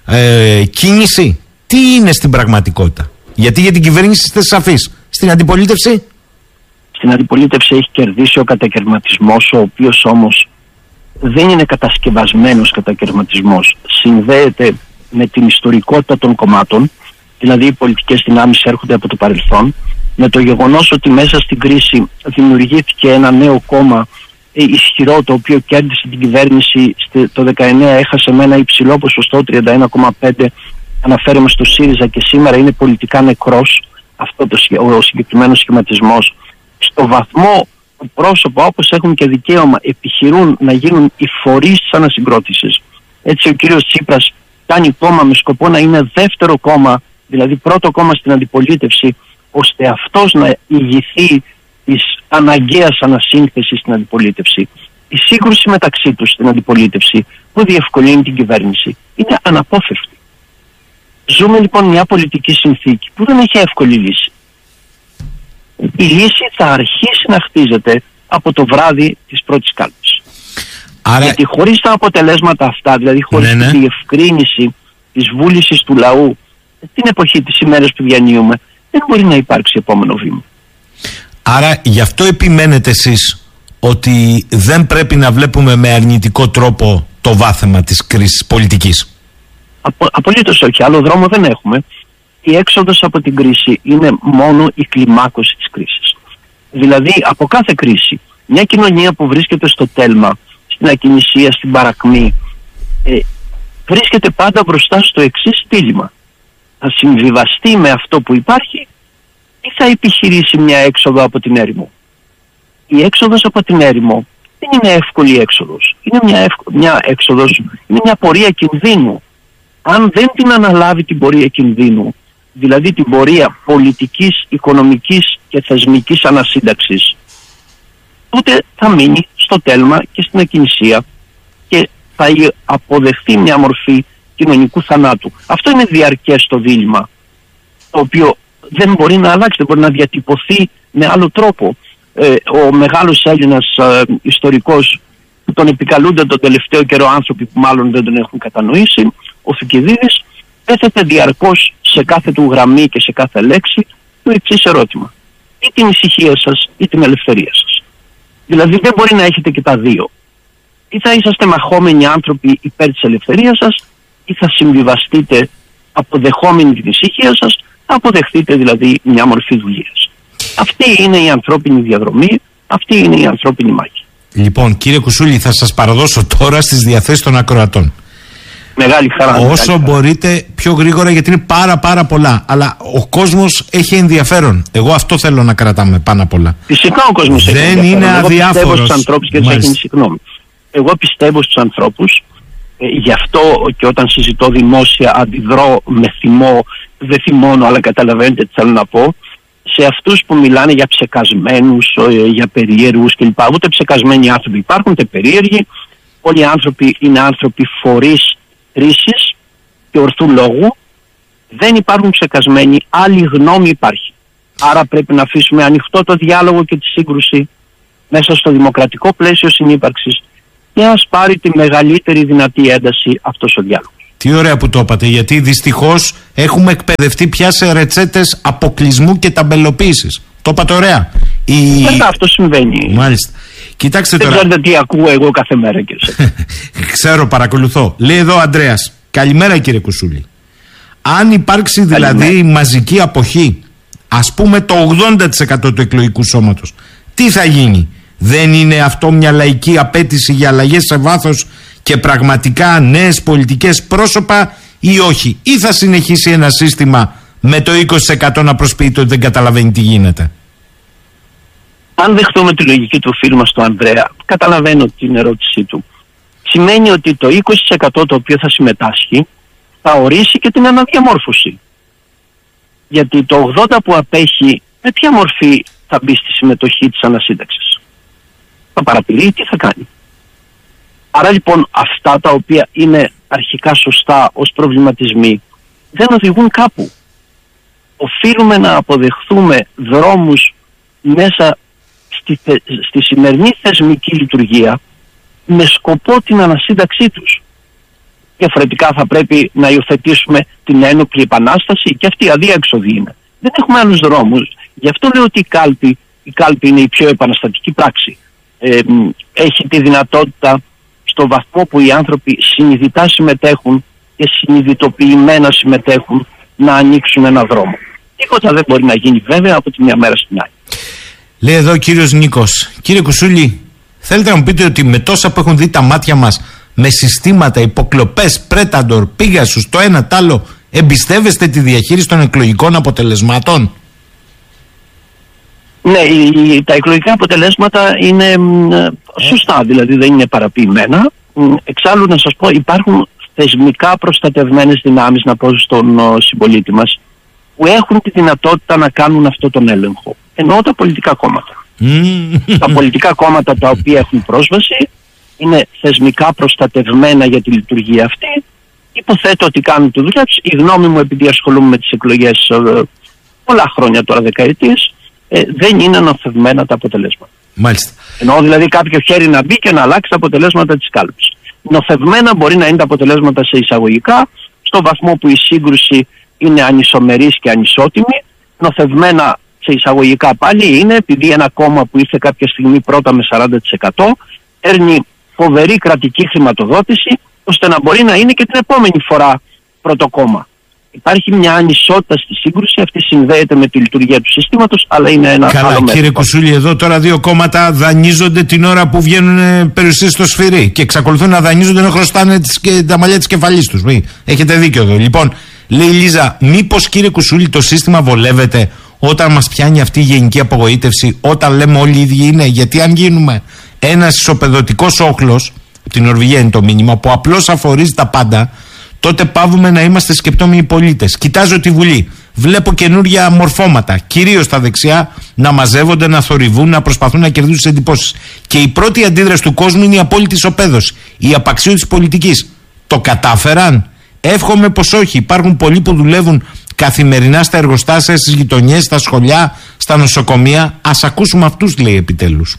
ε, κίνηση? Τι είναι στην πραγματικότητα? Γιατί για την κυβέρνηση είστε σαφείς. Στην αντιπολίτευση? Στην αντιπολίτευση έχει κερδίσει ο κατακαιρματισμός, ο οποίος όμως δεν είναι κατασκευασμένος κατακαιρματισμός. Συνδέεται με την ιστορικότητα των κομμάτων, δηλαδή οι πολιτικές δυνάμεις έρχονται από το παρελθόν, με το γεγονός ότι μέσα στην κρίση δημιουργήθηκε ένα νέο κόμμα ισχυρό, το οποίο κέρδισε την κυβέρνηση το δεκαεννιά, έχασε με ένα υψηλό ποσοστό, τριάντα ένα κόμμα πέντε, αναφέρομαι στο ΣΥΡΙΖΑ, και σήμερα είναι πολιτικά νεκρός αυτό το, ο συγκεκριμένος σχηματισμός. Στο βαθμό που πρόσωπα, όπως έχουν και δικαίωμα, επιχειρούν να γίνουν οι φορείς της ανασυγκρότησης, έτσι ο κύριος Τσίπρας κάνει κόμμα με σκοπό να είναι δεύτερο κόμμα, δηλαδή πρώτο κόμμα στην αντιπολίτευση, ώστε αυτός να ηγηθεί της αναγκαίας ανασύνθεσης στην αντιπολίτευση. Η σύγκρουση μεταξύ τους στην αντιπολίτευση που διευκολύνει την κυβέρνηση είναι αναπόφευκτη. Ζούμε λοιπόν μια πολιτική συνθήκη που δεν έχει εύκολη λύση. Η λύση θα αρχίσει να χτίζεται από το βράδυ της πρώτης κάλπης. Άρα... Γιατί χωρίς τα αποτελέσματα αυτά, δηλαδή χωρίς ναι, ναι. τη διευκρίνηση της βούλησης του λαού την εποχή της ημέρας που διανύουμε, δεν μπορεί να υπάρξει επόμενο βήμα. Άρα γι' αυτό επιμένετε εσείς ότι δεν πρέπει να βλέπουμε με αρνητικό τρόπο το βάθεμα της κρίσης πολιτικής? Απο, απολύτως όχι. Άλλο δρόμο δεν έχουμε. Η έξοδος από την κρίση είναι μόνο η κλιμάκωση της κρίσης. Δηλαδή από κάθε κρίση, μια κοινωνία που βρίσκεται στο τέλμα, στην ακινησία, στην παρακμή, ε, βρίσκεται πάντα μπροστά στο εξής δίλημμα. Θα συμβιβαστεί με αυτό που υπάρχει ή θα επιχειρήσει μια έξοδο από την έρημο? Η έξοδος από την έρημο δεν είναι εύκολη έξοδος. Είναι μια, εύκο, μια έξοδος, είναι μια πορεία κινδύνου. Αν δεν την αναλάβει την πορεία κινδύνου, δηλαδή την πορεία πολιτικής, οικονομικής και θεσμικής ανασύνταξης, τότε θα μείνει στο τέλμα και στην ακινησία και θα αποδεχθεί μια μορφή κοινωνικού θανάτου. Αυτό είναι διαρκές το δίλημμα, το οποίο δεν μπορεί να αλλάξει, δεν μπορεί να διατυπωθεί με άλλο τρόπο. Ε, ο μεγάλος Έλληνας ε, ιστορικός που τον επικαλούνται τον τελευταίο καιρό άνθρωποι που μάλλον δεν τον έχουν κατανοήσει, ο Θουκυδίδης, έθετε διαρκώς σε κάθε του γραμμή και σε κάθε λέξη το εξής ερώτημα: ή την ησυχία σας ή την ελευθερία σας? Δηλαδή δεν μπορεί να έχετε και τα δύο. ή θα είσαστε μαχόμενοι άνθρωποι υπέρ της ελευθερίας σας, ή θα συμβιβαστείτε αποδεχόμενοι την ησυχία σας, θα αποδεχτείτε δηλαδή μια μορφή δουλείας. Αυτή είναι η ανθρώπινη διαδρομή, αυτή είναι η ανθρώπινη μάχη. Λοιπόν, κύριε Κουσούλη, θα σας παραδώσω τώρα στις διαθέσεις των ακροατών. Μεγάλη χαρά. Όσο μεγάλη μπορείτε χαρά. Πιο γρήγορα, γιατί είναι πάρα πάρα πολλά. Αλλά ο κόσμος έχει ενδιαφέρον. Εγώ αυτό θέλω να κρατάμε πάνω απ' όλα. Φυσικά ο κόσμος έχει ενδιαφέρον. Δεν είναι Εγώ αδιάφορος. πιστεύω στους ανθρώπους και έχει συγγνώμη. Εγώ πιστεύω στους ανθρώπους, ε, γι' αυτό και όταν συζητώ δημόσια αντιδρώ με θυμό, δεν θυμώνω, αλλά καταλαβαίνετε τι θέλω να πω. Σε αυτούς που μιλάνε για ψεκασμένους, για περίεργους κλπ. Ούτε ψεκασμένοι άνθρωποι υπάρχουν, ούτε περίεργοι. Όλοι οι άνθρωποι είναι άνθρωποι φορείς κρίσης και ορθού λόγου. Δεν υπάρχουν ψεκασμένοι, άλλη γνώμη υπάρχει. Άρα πρέπει να αφήσουμε ανοιχτό το διάλογο και τη σύγκρουση μέσα στο δημοκρατικό πλαίσιο συνύπαρξης και ας πάρει τη μεγαλύτερη δυνατή ένταση αυτός ο διάλογος. Τι ωραία που το είπατε, γιατί δυστυχώς έχουμε εκπαιδευτεί πια σε ρετσέτες αποκλεισμού και ταμπελοποίησης. Το είπατε ωραία. Η... Μετά αυτό συμβαίνει. Μάλιστα. Κοιτάξτε δεν τώρα. ξέρετε τι ακούω εγώ κάθε μέρα, κύριε. Ξέρω, παρακολουθώ. Λέει εδώ ο Ανδρέας. Καλημέρα, κύριε Κουσούλη. Αν υπάρξει δηλαδή Καλημέρα. μαζική αποχή, ας πούμε το ογδόντα τοις εκατό του εκλογικού σώματος, τι θα γίνει? Δεν είναι αυτό μια λαϊκή απέτηση για αλλαγές σε βάθος και πραγματικά νέες πολιτικές πρόσωπα, ή όχι? Ή θα συνεχίσει ένα σύστημα με το είκοσι τοις εκατό να προσποιείται ότι δεν καταλαβαίνει τι γίνεται? Αν δεχτούμε τη λογική του φίλου μας του Ανδρέα, καταλαβαίνω την ερώτησή του. Σημαίνει ότι το είκοσι τοις εκατό το οποίο θα συμμετάσχει θα ορίσει και την αναδιαμόρφωση. Γιατί το ογδόντα τοις εκατό που απέχει, με ποια μορφή θα μπει στη συμμετοχή της ανασύνταξης? Θα παραπηρεί, τι θα κάνει? Άρα λοιπόν αυτά τα οποία είναι αρχικά σωστά ως προβληματισμοί δεν οδηγούν κάπου. Οφείλουμε να αποδεχθούμε δρόμους μέσα στη, θε, στη σημερινή θεσμική λειτουργία με σκοπό την ανασύνταξή τους. Διαφορετικά θα πρέπει να υιοθετήσουμε την ένοπλη επανάσταση και αυτή αδιέξοδη είναι. Δεν έχουμε άλλους δρόμους. Γι' αυτό λέω ότι η κάλπη, η κάλπη είναι η πιο επαναστατική πράξη. Ε, έχει τη δυνατότητα στο βαθμό που οι άνθρωποι συνειδητά συμμετέχουν και συνειδητοποιημένα συμμετέχουν να ανοίξουν ένα δρόμο. Τίποτα δεν μπορεί να γίνει βέβαια από τη μια μέρα στην άλλη. Λέει εδώ ο κύριος Νίκος. Κύριε Κουσούλη, θέλετε να μου πείτε ότι με τόσα που έχουν δει τα μάτια μας, με συστήματα, υποκλοπές, πρέταντορ, πίγασους, το ένα τ' άλλο, εμπιστεύεστε τη διαχείριση των εκλογικών αποτελεσμάτων? Ναι, η, τα εκλογικά αποτελέσματα είναι ε. σωστά, δηλαδή δεν είναι παραποιημένα. Εξάλλου να σας πω, υπάρχουν θεσμικά προστατευμένες δυνάμεις, να πω στον ο, συμπολίτη μας, που έχουν τη δυνατότητα να κάνουν αυτό τον έλεγχο. Εννοώ τα πολιτικά κόμματα. Mm. Τα πολιτικά κόμματα τα οποία έχουν πρόσβαση είναι θεσμικά προστατευμένα για τη λειτουργία αυτή. Υποθέτω ότι κάνουν τη δουλειά τους. Η γνώμη μου, επειδή ασχολούμαι με τις εκλογές ε, πολλά χρόνια τώρα, δεκαετίες, ε, δεν είναι νοθευμένα τα αποτελέσματα. Μάλιστα. Εννοώ δηλαδή κάποιο χέρι να μπει και να αλλάξει τα αποτελέσματα της κάλπης. Νοθευμένα μπορεί να είναι τα αποτελέσματα σε εισαγωγικά, στο βαθμό που η σύγκρουση είναι ανισομερής και ανισότιμη. Νοθευμένα σε εισαγωγικά πάλι είναι επειδή ένα κόμμα που ήρθε κάποια στιγμή πρώτα με σαράντα τοις εκατό παίρνει φοβερή κρατική χρηματοδότηση, ώστε να μπορεί να είναι και την επόμενη φορά πρώτο κόμμα. Υπάρχει μια ανισότητα στη σύγκρουση, αυτή συνδέεται με τη λειτουργία του συστήματος, αλλά είναι ένα Καλά, άλλο κύριε μέτρο. Κουσούλη, εδώ τώρα δύο κόμματα δανείζονται την ώρα που βγαίνουν περιουσίες στο σφυρί και εξακολουθούν να δανείζονται να χρωστάνε τις, και, τα μαλλιά της κεφαλής τους. Μη. Έχετε δίκιο εδώ. Λοιπόν, λέει η Λίζα, μήπως κύριε Κουσούλη το σύστημα βολεύεται όταν μας πιάνει αυτή η γενική απογοήτευση, όταν λέμε όλοι οι ίδιοι είναι? Γιατί αν γίνουμε ένας ισοπεδωτικός όχλος, από την Νορβηγία είναι το μήνυμα, που απλώς αφορίζει τα πάντα, τότε πάβουμε να είμαστε σκεπτόμενοι πολίτες. Κοιτάζω τη Βουλή. Βλέπω καινούργια μορφώματα, κυρίως στα δεξιά, να μαζεύονται, να θορυβούν, να προσπαθούν να κερδίσουν τις εντυπώσεις. Και η πρώτη αντίδραση του κόσμου είναι η απόλυτη ισοπαίδωση, η απαξίωση της πολιτικής. Το κατάφεραν? Εύχομαι πως όχι. Υπάρχουν πολλοί που δουλεύουν καθημερινά στα εργοστάσια, στις γειτονιές, στα σχολεία, στα νοσοκομεία. Ας ακούσουμε αυτούς, λέει επιτέλους.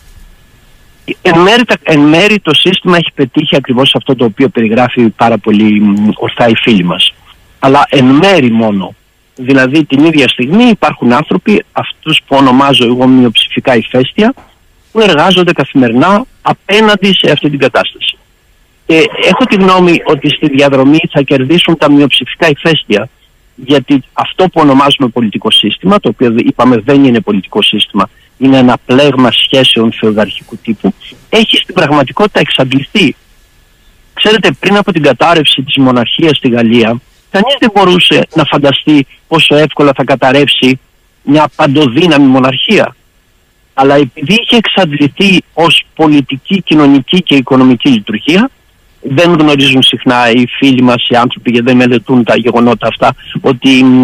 Εν μέρει, εν μέρει το σύστημα έχει πετύχει ακριβώς αυτό το οποίο περιγράφει πάρα πολύ ορθά οι φίλοι μας. Αλλά εν μέρει μόνο. Δηλαδή την ίδια στιγμή υπάρχουν άνθρωποι, αυτούς που ονομάζω εγώ μειοψηφικά ηφαίστεια, που εργάζονται καθημερινά απέναντι σε αυτή την κατάσταση. Και έχω τη γνώμη ότι στη διαδρομή θα κερδίσουν τα μειοψηφικά ηφαίστεια, γιατί αυτό που ονομάζουμε πολιτικό σύστημα, το οποίο είπαμε δεν είναι πολιτικό σύστημα, είναι ένα πλέγμα σχέσεων φεουδαρχικού τύπου, έχει στην πραγματικότητα εξαντληθεί. Ξέρετε, πριν από την κατάρρευση της μοναρχίας στη Γαλλία, κανείς δεν μπορούσε να φανταστεί πόσο εύκολα θα καταρρεύσει μια παντοδύναμη μοναρχία. Αλλά επειδή είχε εξαντληθεί ως πολιτική, κοινωνική και οικονομική λειτουργία, δεν γνωρίζουν συχνά οι φίλοι μας, οι άνθρωποι, γιατί δεν μελετούν τα γεγονότα αυτά, ότι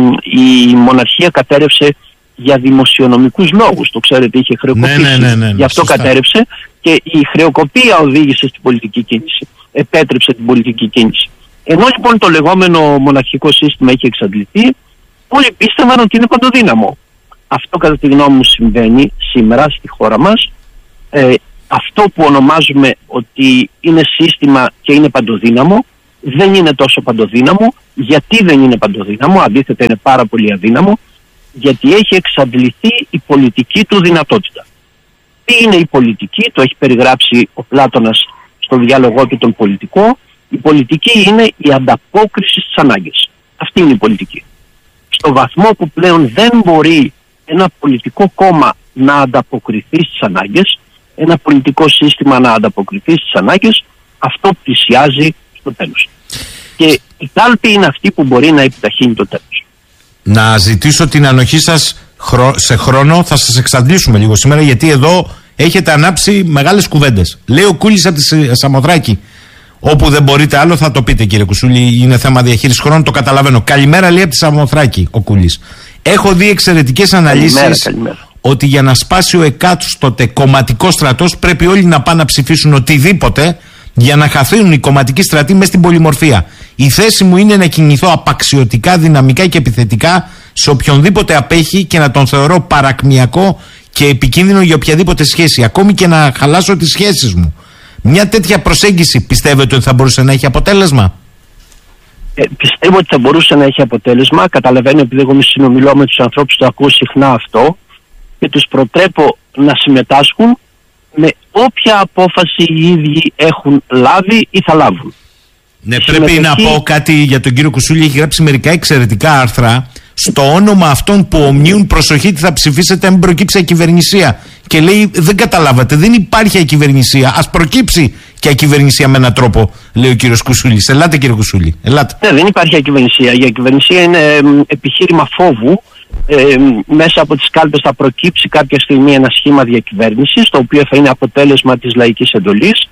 η μοναρχία κατέρευσε για δημοσιονομικούς λόγους. Το ξέρετε, είχε χρεοκοπήσει. Ναι, ναι, ναι, ναι, γι' αυτό σωστά. Κατέρευσε, και η χρεοκοπία οδήγησε στην πολιτική κίνηση. Επέτρεψε την πολιτική κίνηση. Ενώ λοιπόν το λεγόμενο μοναρχικό σύστημα είχε εξαντληθεί, όλοι πίστευαν ότι είναι παντοδύναμο. Αυτό κατά τη γνώμη μου συμβαίνει σήμερα στη χώρα μας. Ε, αυτό που ονομάζουμε ότι είναι σύστημα και είναι παντοδύναμο, δεν είναι τόσο παντοδύναμο. Γιατί δεν είναι παντοδύναμο? Αντίθετα είναι πάρα πολύ αδύναμο, γιατί έχει εξαντληθεί η πολιτική του δυνατότητα. Τι είναι η πολιτική? Το έχει περιγράψει ο Πλάτωνας στο διάλογό του τον πολιτικό. Η πολιτική είναι η ανταπόκριση στις ανάγκες. Αυτή είναι η πολιτική. Στο βαθμό που πλέον δεν μπορεί ένα πολιτικό κόμμα να ανταποκριθεί στις ανάγκες, ένα πολιτικό σύστημα να ανταποκριθεί στις ανάγκες, αυτό πλησιάζει στο τέλος. Και η κάλπη είναι αυτή που μπορεί να επιταχύνει το τέλος. Να ζητήσω την ανοχή σας σε χρόνο, θα σας εξαντλήσουμε λίγο σήμερα, γιατί εδώ έχετε ανάψει μεγάλες κουβέντες. Λέει ο Κούλης από τη Σαμοθράκη. Όπου δεν μπορείτε άλλο θα το πείτε, κύριε Κουσούλη, είναι θέμα διαχείρισης χρόνου, το καταλαβαίνω. Καλημέρα, λέει από τη Σαμοθράκη ο Κούλης. Έχω δει εξαιρετικές αναλύσεις ότι για να σπάσει ο εκάστοτε κομματικός στρατός πρέπει όλοι να πάνε να ψηφίσουν οτιδήποτε για να χαθούν οι κομματικοί στρατοί μέσα στην πολυμορφία. Η θέση μου είναι να κινηθώ απαξιωτικά, δυναμικά και επιθετικά σε οποιονδήποτε απέχει και να τον θεωρώ παρακμιακό και επικίνδυνο για οποιαδήποτε σχέση, ακόμη και να χαλάσω τις σχέσεις μου. Μια τέτοια προσέγγιση πιστεύετε ότι θα μπορούσε να έχει αποτέλεσμα? Ε, πιστεύω ότι θα μπορούσε να έχει αποτέλεσμα. Καταλαβαίνω, επειδή εγώ συνομιλώ με τους ανθρώπους, το ακούω συχνά αυτό και τους προτρέπω να συμμετάσχουν με όποια απόφαση οι ίδιοι έχουν λάβει ή θα λάβουν. Ναι, πρέπει συμμετοχή... να πω κάτι για τον κύριο Κουσούλη. Έχει γράψει μερικά εξαιρετικά άρθρα στο όνομα αυτών που ομνίουν προσοχή τι θα ψηφίσετε αν προκύψει ακυβερνησία. Και λέει, δεν καταλάβατε, δεν υπάρχει ακυβερνησία. Ας προκύψει και ακυβερνησία με έναν τρόπο, λέει ο κύριος Κουσούλης. Ελάτε, κύριε Κουσούλη, ελάτε. Ναι, δεν υπάρχει ακυβερνησία. Η ακυβερνησία είναι ε, επιχείρημα φόβου. Ε, μέσα από τις κάλπες θα προκύψει κάποια στιγμή ένα σχήμα διακυβέρνησης, το οποίο θα είναι αποτέλεσμα της λαϊκής εντολής.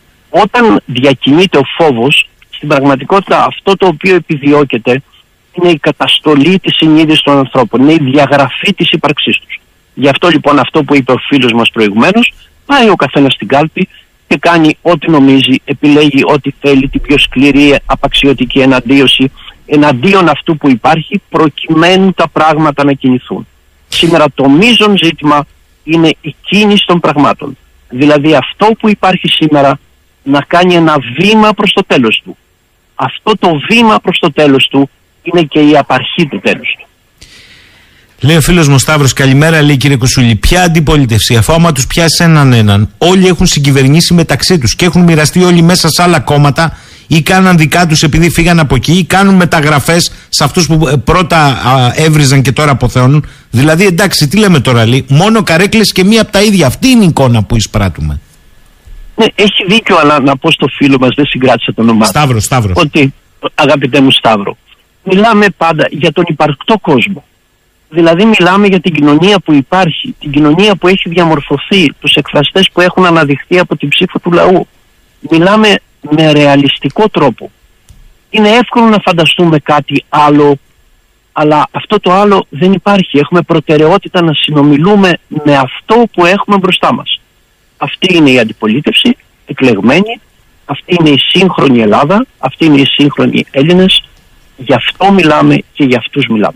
Όταν διακινείται ο φόβος, στην πραγματικότητα αυτό το οποίο επιδιώκεται είναι η καταστολή της συνείδησης των ανθρώπων, είναι η διαγραφή της ύπαρξής τους. Γι' αυτό λοιπόν αυτό που είπε ο φίλος μας προηγουμένως, πάει ο καθένας στην κάλπη και κάνει ό,τι νομίζει, επιλέγει ό,τι θέλει, την πιο σκληρή απαξιωτική εναντίωση εναντίον αυτού που υπάρχει, προκειμένου τα πράγματα να κινηθούν. Σήμερα το μείζον ζήτημα είναι η κίνηση των πραγμάτων. Δηλαδή αυτό που υπάρχει σήμερα να κάνει ένα βήμα προς το τέλος του. Αυτό το βήμα προς το τέλος του είναι και η απαρχή του τέλους του. Λέει ο φίλος μου Σταύρος, καλημέρα, λέει, κύριε Κουσούλη. Ποια αντιπολίτευση, αφού άμα τους πιάσει έναν έναν, όλοι έχουν συγκυβερνήσει μεταξύ τους και έχουν μοιραστεί όλοι μέσα σε άλλα κόμματα ή κάναν δικά τους επειδή φύγαν από εκεί ή κάνουν μεταγραφές σε αυτούς που πρώτα α, έβριζαν και τώρα αποθεώνουν. Δηλαδή, εντάξει, τι λέμε τώρα, λέει, μόνο καρέκλες και μία από τα ίδια. Αυτή είναι η εικόνα που εισπράττουμε. Ναι, έχει δίκιο, αλλά να πω στο φίλο μας, δεν συγκράτησα το όνομά. Σταύρο, Σταύρος. Ότι, αγαπητέ μου Σταύρο, μιλάμε πάντα για τον υπαρκτό κόσμο. Δηλαδή μιλάμε για την κοινωνία που υπάρχει, την κοινωνία που έχει διαμορφωθεί, τους εκφραστές που έχουν αναδειχθεί από την ψήφο του λαού. Μιλάμε με ρεαλιστικό τρόπο. Είναι εύκολο να φανταστούμε κάτι άλλο, αλλά αυτό το άλλο δεν υπάρχει. Έχουμε προτεραιότητα να συνομιλούμε με αυτό που έχουμε μπροστά μας. Αυτή είναι η αντιπολίτευση, εκλεγμένη, αυτή είναι η σύγχρονη Ελλάδα, αυτή είναι οι σύγχρονοι Έλληνες. Γι' αυτό μιλάμε και για αυτούς μιλάμε.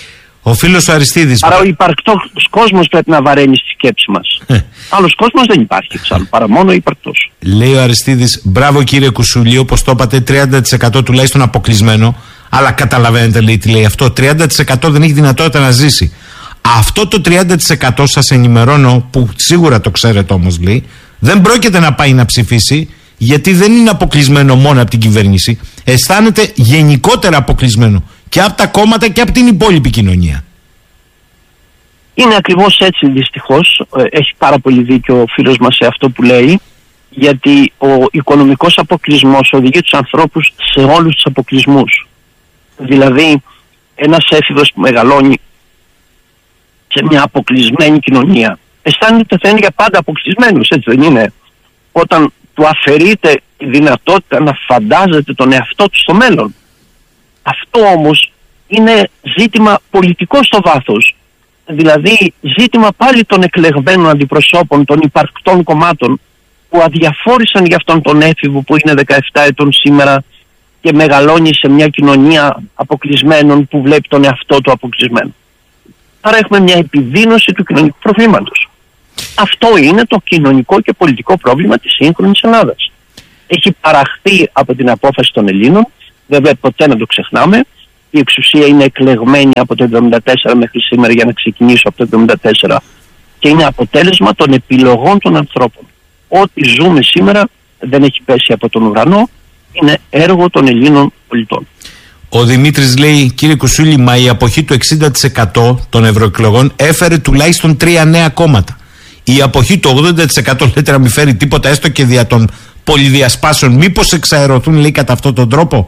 Ο φίλος ο Αριστίδης. Άρα ο υπαρκτός κόσμος πρέπει να βαραίνει στη σκέψη μας. Άλλος κόσμος δεν υπάρχει εξάλλου, παρά μόνο ο υπαρκτός. Λέει ο Αριστίδης, μπράβο κύριε Κουσούλη, όπως το είπατε, τριάντα τοις εκατό τουλάχιστον αποκλεισμένο. Αλλά καταλαβαίνετε, λέει, τι λέει αυτό. τριάντα τοις εκατό δεν έχει δυνατότητα να ζήσει. Αυτό το τριάντα τοις εκατό σας ενημερώνω, που σίγουρα το ξέρετε όμως, λέει, δεν πρόκειται να πάει να ψηφίσει, γιατί δεν είναι αποκλεισμένο μόνο από την κυβέρνηση. Αισθάνεται γενικότερα αποκλεισμένο και από τα κόμματα και από την υπόλοιπη κοινωνία. Είναι ακριβώς έτσι, δυστυχώς. Έχει πάρα πολύ δίκιο ο φίλος μας σε αυτό που λέει, γιατί ο οικονομικός αποκλεισμός οδηγεί τους ανθρώπους σε όλους τους αποκλεισμούς. Δηλαδή, ένας έφηβος που μεγαλώνει σε μια αποκλεισμένη κοινωνία αισθάνεται θα είναι για πάντα αποκλεισμένος, έτσι δεν είναι? Όταν του αφαιρείται η δυνατότητα να φαντάζεται τον εαυτό του στο μέλλον. Αυτό όμως είναι ζήτημα πολιτικό στο βάθος. Δηλαδή ζήτημα πάλι των εκλεγμένων αντιπροσώπων, των υπαρκτών κομμάτων που αδιαφόρησαν για αυτόν τον έφηβο που είναι δεκαεπτά ετών σήμερα και μεγαλώνει σε μια κοινωνία αποκλεισμένων που βλέπει τον εαυτό του αποκλεισμένο. Άρα έχουμε μια επιδείνωση του κοινωνικού προβλήματος. Αυτό είναι το κοινωνικό και πολιτικό πρόβλημα της σύγχρονης Ελλάδας. Έχει παραχθεί από την απόφαση των Ελλήνων, βέβαια ποτέ να το ξεχνάμε. Η εξουσία είναι εκλεγμένη από το εβδομήντα τέσσερα μέχρι σήμερα, για να ξεκινήσω από το εβδομήντα τέσσερα, και είναι αποτέλεσμα των επιλογών των ανθρώπων. Ό,τι ζούμε σήμερα δεν έχει πέσει από τον ουρανό, είναι έργο των Ελλήνων πολιτών. Ο Δημήτρης λέει, κύριε Κουσούλη, μα η αποχή του εξήντα τοις εκατό των ευρωεκλογών έφερε τουλάχιστον τρία νέα κόμματα. Η αποχή του ογδόντα τοις εκατό λέτε να μην φέρει τίποτα, έστω και δια των πολυδιασπάσεων. Μήπως εξαερωθούν, λέει, κατά αυτόν τον τρόπο?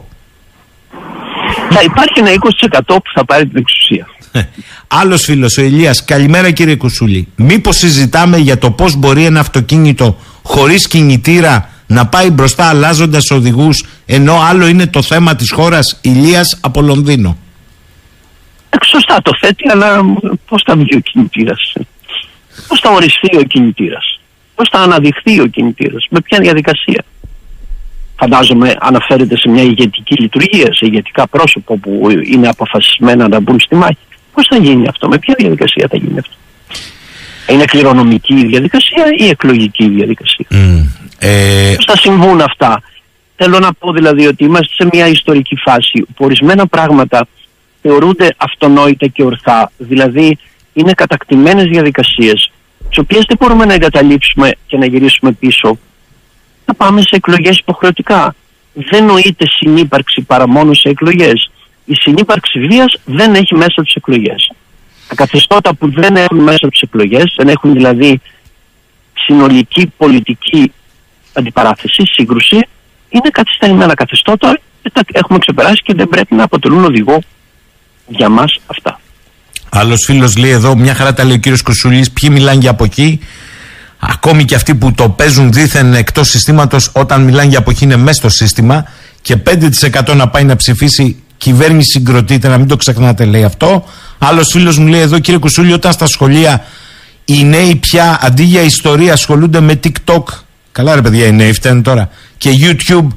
Θα υπάρχει ένα είκοσι τοις εκατό που θα πάρει την εξουσία. Άλλος φίλος, ο Ηλίας, καλημέρα κύριε Κουσούλη. Μήπως συζητάμε για το πώς μπορεί ένα αυτοκίνητο χωρίς κινητήρα να πάει μπροστά αλλάζοντας οδηγούς, ενώ άλλο είναι το θέμα της χώρας? Ηλίας από Λονδίνο. Σωστά το θέτει, αλλά πώς θα βγει ο κινητήρας? Πώς θα οριστεί ο κινητήρας? Πώς θα αναδειχθεί ο κινητήρας? Με ποια διαδικασία? Φαντάζομαι αναφέρεται σε μια ηγετική λειτουργία, σε ηγετικά πρόσωπα που είναι αποφασισμένα να μπουν στη μάχη. Πώς θα γίνει αυτό? Με ποια διαδικασία θα γίνει αυτό? Είναι κληρονομική η διαδικασία ή εκλογική η διαδικασία? Mm, ε... Πώς θα συμβούν αυτά? Θέλω να πω δηλαδή ότι είμαστε σε μια ιστορική φάση που ορισμένα πράγματα θεωρούνται αυτονόητα και ορθά. Δηλαδή είναι κατακτημένες διαδικασίες, τις οποίες δεν μπορούμε να εγκαταλείψουμε και να γυρίσουμε πίσω. Θα πάμε σε εκλογές υποχρεωτικά. Δεν νοείται συνύπαρξη παρά μόνο σε εκλογές. Η συνύπαρξη βίας δεν έχει μέσα τις εκλογές. Τα καθεστώτα που δεν έχουν μέσα τις εκλογές, δεν έχουν δηλαδή συνολική πολιτική αντιπαράθεση, σύγκρουση, είναι καθυστερημένα καθεστώτα και τα έχουμε ξεπεράσει και δεν πρέπει να αποτελούν οδηγό για μας αυτά. Άλλος φίλος λέει εδώ, μια χαρά τα λέει ο κύριος Κουσούλης, ποιοι μιλάνε για αποχή? Ακόμη και αυτοί που το παίζουν δήθεν εκτός συστήματος, όταν μιλάνε για αποχή είναι μέσα στο σύστημα. Και πέντε τοις εκατό να πάει να ψηφίσει, κυβέρνηση συγκροτείται, να μην το ξεχνάτε, λέει αυτό. Άλλος φίλος μου λέει εδώ, κύριε Κουσούλη, όταν στα σχολεία οι νέοι πια αντί για ιστορία ασχολούνται με TikTok, καλά ρε παιδιά, οι νέοι φταίνουν τώρα, και YouTube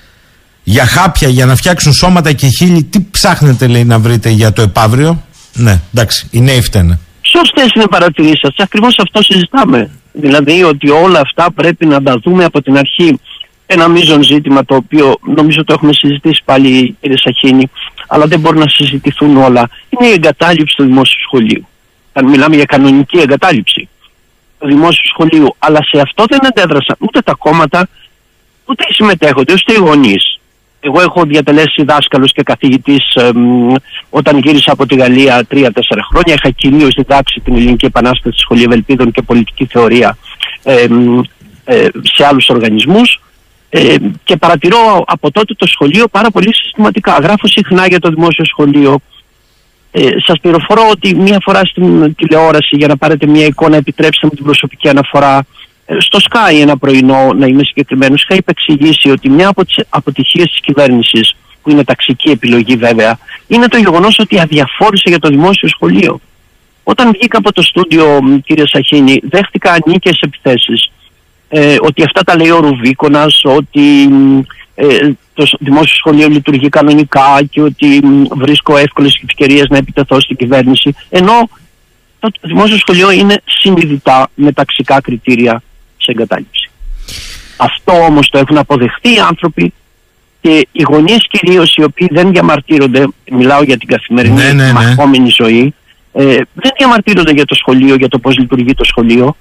για χάπια, για να φτιάξουν σώματα και χείλη, τι ψάχνετε, λέει, να βρείτε για το επαύριο? Ναι, εντάξει, οι νέοι φταίνουν. Σωστές είναι παρατηρήσεις σας. Ακριβώς αυτό συζητάμε. Δηλαδή ότι όλα αυτά πρέπει να τα δούμε από την αρχή. Ένα μείζον ζήτημα το οποίο νομίζω το έχουμε συζητήσει πάλι, κύριε Σαχίνη, αλλά δεν μπορούν να συζητηθούν όλα, είναι η εγκατάλειψη του δημόσιου σχολείου. Αν μιλάμε για κανονική εγκατάλειψη του δημόσιου σχολείου, αλλά σε αυτό δεν αντέδρασαν ούτε τα κόμματα, ούτε οι συμμετέχοντες, ούτε οι γονείς. Εγώ έχω διατελέσει δάσκαλος και καθηγητής ε, όταν γύρισα από τη Γαλλία τρία τέσσερα χρόνια. Είχα κυρίως διδάξει την Ελληνική Επανάσταση, Σχολείο Ευελπίδων και πολιτική θεωρία ε, ε, σε άλλους οργανισμούς ε, και παρατηρώ από τότε το σχολείο πάρα πολύ συστηματικά. Γράφω συχνά για το δημόσιο σχολείο. Ε, σας πληροφορώ ότι μία φορά στην τηλεόραση, για να πάρετε μία εικόνα, επιτρέψτε μου την προσωπική αναφορά, στο Sky ένα πρωινό, να είμαι συγκεκριμένος, είχα υπεξηγήσει ότι μια από τις αποτυχίες της κυβέρνησης, που είναι ταξική επιλογή βέβαια, είναι το γεγονός ότι αδιαφόρησε για το δημόσιο σχολείο. Όταν βγήκα από το στούντιο, κύριε Σαχίνη, δέχτηκα ανίκες επιθέσεις. Ε, ότι αυτά τα λέει ο Ρουβίκονας, ότι ε, το δημόσιο σχολείο λειτουργεί κανονικά και ότι βρίσκω εύκολες ευκαιρίες να επιτεθώ στην κυβέρνηση. Ενώ το δημόσιο σχολείο είναι συνειδητά με ταξικά κριτήρια σε εγκατάλειψη. Αυτό όμως το έχουν αποδεχτεί οι άνθρωποι και οι γονείς κυρίως, οι οποίοι δεν διαμαρτύρονται, μιλάω για την καθημερινή ναι, ναι, ναι. μαχόμενη ζωή, ε, δεν διαμαρτύρονται για το σχολείο, για το πώς λειτουργεί το σχολείο,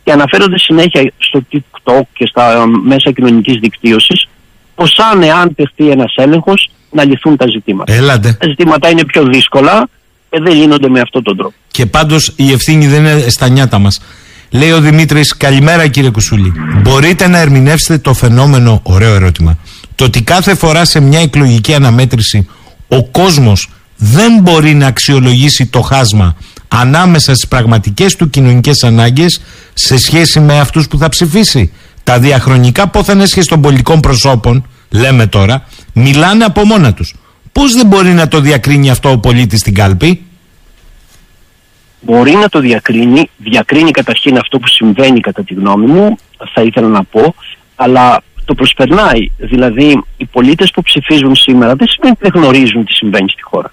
και αναφέρονται συνέχεια στο TikTok και στα μέσα κοινωνικής δικτύωσης πως αν εάν τεχθεί ένας έλεγχος να λυθούν τα ζητήματα. Έλατε. Τα ζητήματα είναι πιο δύσκολα και δεν λύνονται με αυτόν τον τρόπο. Και πάντως η ευθύνη δεν είναι στα νιάτα μας. Λέει ο Δημήτρης, καλημέρα κύριε Κουσούλη. Μπορείτε να ερμηνεύσετε το φαινόμενο, ωραίο ερώτημα, το ότι κάθε φορά σε μια εκλογική αναμέτρηση ο κόσμος δεν μπορεί να αξιολογήσει το χάσμα ανάμεσα στις πραγματικές του κοινωνικές ανάγκες σε σχέση με αυτούς που θα ψηφίσει. Τα διαχρονικά πόθεν έσχεση των πολιτικών προσώπων, λέμε τώρα, μιλάνε από μόνα τους. Πώς δεν μπορεί να το διακρίνει αυτό ο πολίτης στην κάλπη? Μπορεί να το διακρίνει, διακρίνει καταρχήν αυτό που συμβαίνει κατά τη γνώμη μου, θα ήθελα να πω, αλλά το προσπερνάει. Δηλαδή οι πολίτες που ψηφίζουν σήμερα δεν σημαίνει ότι δεν γνωρίζουν τι συμβαίνει στη χώρα.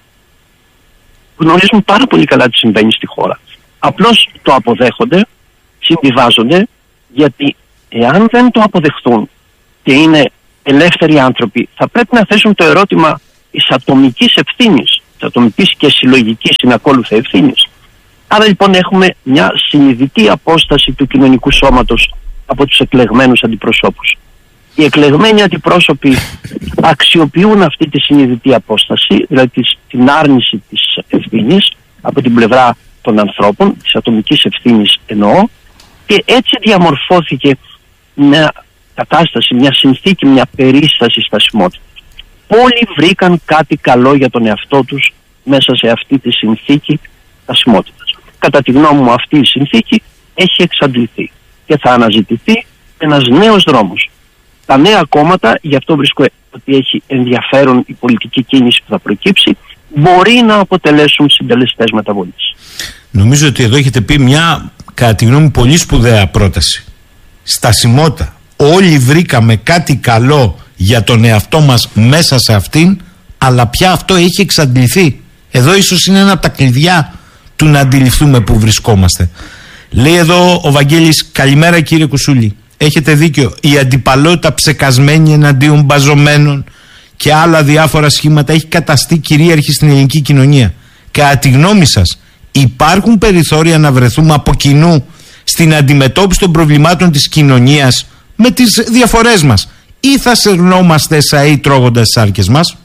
Γνωρίζουν πάρα πολύ καλά τι συμβαίνει στη χώρα. Απλώς το αποδέχονται, συμβιβάζονται, γιατί εάν δεν το αποδεχτούν και είναι ελεύθεροι άνθρωποι, θα πρέπει να θέσουν το ερώτημα της ατομικής ευθύνης, της ατομικής και συλλογικής συνακόλουθα ευθύνης. Άρα λοιπόν έχουμε μια συνειδητή απόσταση του κοινωνικού σώματος από τους εκλεγμένους αντιπροσώπους. Οι εκλεγμένοι αντιπρόσωποι αξιοποιούν αυτή τη συνειδητή απόσταση, δηλαδή την άρνηση της ευθύνης από την πλευρά των ανθρώπων, της ατομικής ευθύνης εννοώ, και έτσι διαμορφώθηκε μια κατάσταση, μια συνθήκη, μια περίσταση στασιμότητας. Όλοι βρήκαν κάτι καλό για τον εαυτό τους μέσα σε αυτή τη συνθήκη στασιμότητας. Κατά τη γνώμη μου αυτή η συνθήκη έχει εξαντληθεί και θα αναζητηθεί ένας νέος δρόμος. Τα νέα κόμματα, γι' αυτό βρίσκω ότι έχει ενδιαφέρον η πολιτική κίνηση που θα προκύψει, μπορεί να αποτελέσουν συντελεστές μεταβολής. Νομίζω ότι εδώ έχετε πει μια, κατά τη γνώμη μου, πολύ σπουδαία πρόταση. Στασιμότητα. Όλοι βρήκαμε κάτι καλό για τον εαυτό μας μέσα σε αυτήν, αλλά πια αυτό έχει εξαντληθεί. Εδώ ίσως είναι ένα από τα κλειδιά του να αντιληφθούμε που βρισκόμαστε. Λέει εδώ ο Βαγγέλης, καλημέρα κύριε Κουσούλη. Έχετε δίκιο, η αντιπαλότητα ψεκασμένη εναντίον μπαζωμένων και άλλα διάφορα σχήματα έχει καταστεί κυρίαρχη στην ελληνική κοινωνία. Κατά τη γνώμη σας, υπάρχουν περιθώρια να βρεθούμε από κοινού στην αντιμετώπιση των προβλημάτων της κοινωνίας με τις διαφορές μας, ή θα σερνόμαστε σαΐ τρώγοντας τις άρκες μας?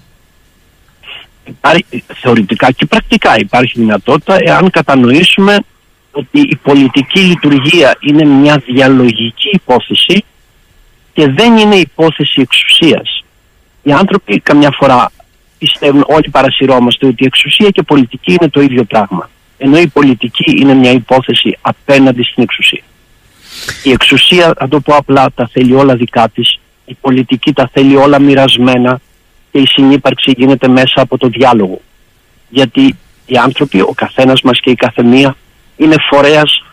Υπάρχει, θεωρητικά και πρακτικά υπάρχει δυνατότητα, εάν κατανοήσουμε ότι η πολιτική λειτουργία είναι μια διαλογική υπόθεση και δεν είναι υπόθεση εξουσίας. Οι άνθρωποι καμιά φορά πιστεύουν, όλοι παρασυρώμαστε, ότι η εξουσία και η πολιτική είναι το ίδιο πράγμα, ενώ η πολιτική είναι μια υπόθεση απέναντι στην εξουσία. Η εξουσία, θα το πω απλά, τα θέλει όλα δικά της, η πολιτική τα θέλει όλα μοιρασμένα και η συνύπαρξη γίνεται μέσα από το διάλογο. Γιατί οι άνθρωποι, ο καθένας μας και η καθεμία, είναι φορέας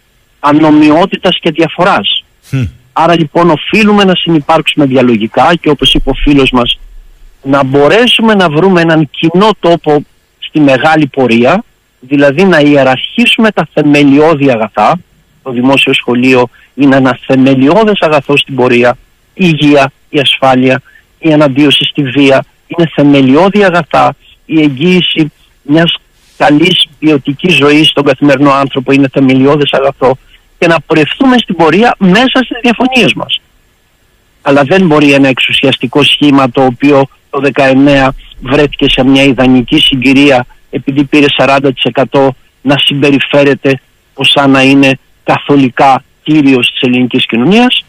ανομοιότητας και διαφοράς. Mm. Άρα λοιπόν οφείλουμε να συνυπάρξουμε διαλογικά και, όπως είπε ο φίλος μας, να μπορέσουμε να βρούμε έναν κοινό τόπο στη μεγάλη πορεία, δηλαδή να ιεραρχήσουμε τα θεμελιώδη αγαθά. Το δημόσιο σχολείο είναι ένα θεμελιώδες αγαθό στην πορεία, η υγεία, η ασφάλεια, η αναντίωση στη βία είναι θεμελιώδη αγαθά, η εγγύηση μιας καλής ποιοτικής ζωής στον καθημερινό άνθρωπο είναι θεμελιώδες αγαθό, και να πορευτούμε στην πορεία μέσα στις διαφωνίες μας. Αλλά δεν μπορεί ένα εξουσιαστικό σχήμα, το οποίο το δεκαεννέα βρέθηκε σε μια ιδανική συγκυρία επειδή πήρε σαράντα τοις εκατό, να συμπεριφέρεται ως σαν να είναι καθολικά κύριος της ελληνικής κοινωνίας.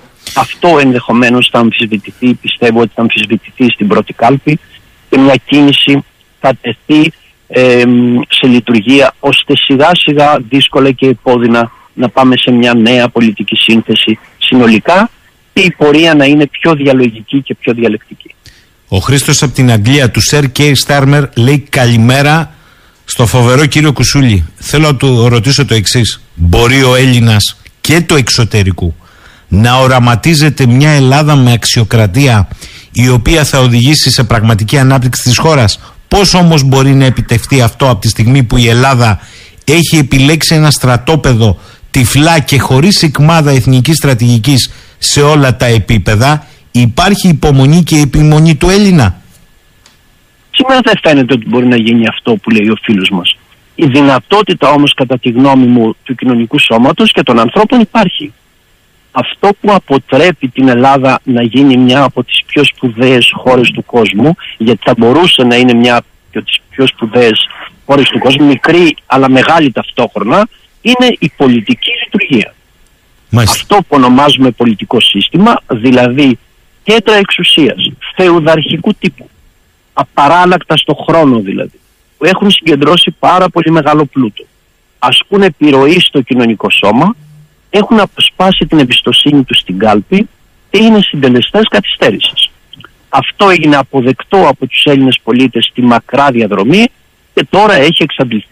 Αυτό ενδεχομένως θα αμφισβητηθεί, πιστεύω ότι θα αμφισβητηθεί στην πρώτη κάλπη, και μια κίνηση θα τεθεί ε, σε λειτουργία, ώστε σιγά σιγά, δύσκολα και επώδυνα, να πάμε σε μια νέα πολιτική σύνθεση συνολικά και η πορεία να είναι πιο διαλογική και πιο διαλεκτική. Ο Χρήστος από την Αγγλία, του Σερ Κέι Στάρμερ, λέει καλημέρα στο φοβερό κύριο Κουσούλη. Θέλω να του ρωτήσω το εξής. Μπορεί ο Έλληνας και του εξωτερικού να οραματίζεται μια Ελλάδα με αξιοκρατία, η οποία θα οδηγήσει σε πραγματική ανάπτυξη της χώρας? Πώς όμως μπορεί να επιτευχθεί αυτό από τη στιγμή που η Ελλάδα έχει επιλέξει ένα στρατόπεδο τυφλά και χωρίς σικμάδα εθνικής στρατηγικής σε όλα τα επίπεδα? Υπάρχει υπομονή και επιμονή του Έλληνα? Σήμερα δεν φαίνεται ότι μπορεί να γίνει αυτό που λέει ο φίλος μας. Η δυνατότητα όμως, κατά τη γνώμη μου, του κοινωνικού σώματος και των ανθρώπων υπάρχει. Αυτό που αποτρέπει την Ελλάδα να γίνει μια από τις πιο σπουδαίες χώρες του κόσμου, γιατί θα μπορούσε να είναι μια από τις πιο σπουδαίες χώρες του κόσμου, μικρή αλλά μεγάλη ταυτόχρονα, είναι η πολιτική λειτουργία. Μάλιστα. Αυτό που ονομάζουμε πολιτικό σύστημα, δηλαδή κέντρα εξουσίας, φεουδαρχικού τύπου, απαράλλακτα στο χρόνο δηλαδή, που έχουν συγκεντρώσει πάρα πολύ μεγάλο πλούτο, ασκούν επιρροή στο κοινωνικό σώμα, έχουν αποσπάσει την εμπιστοσύνη τους στην κάλπη και είναι συντελεστές καθυστέρησης. Αυτό έγινε αποδεκτό από τους Έλληνες πολίτες στη μακρά διαδρομή και τώρα έχει εξαντληθεί.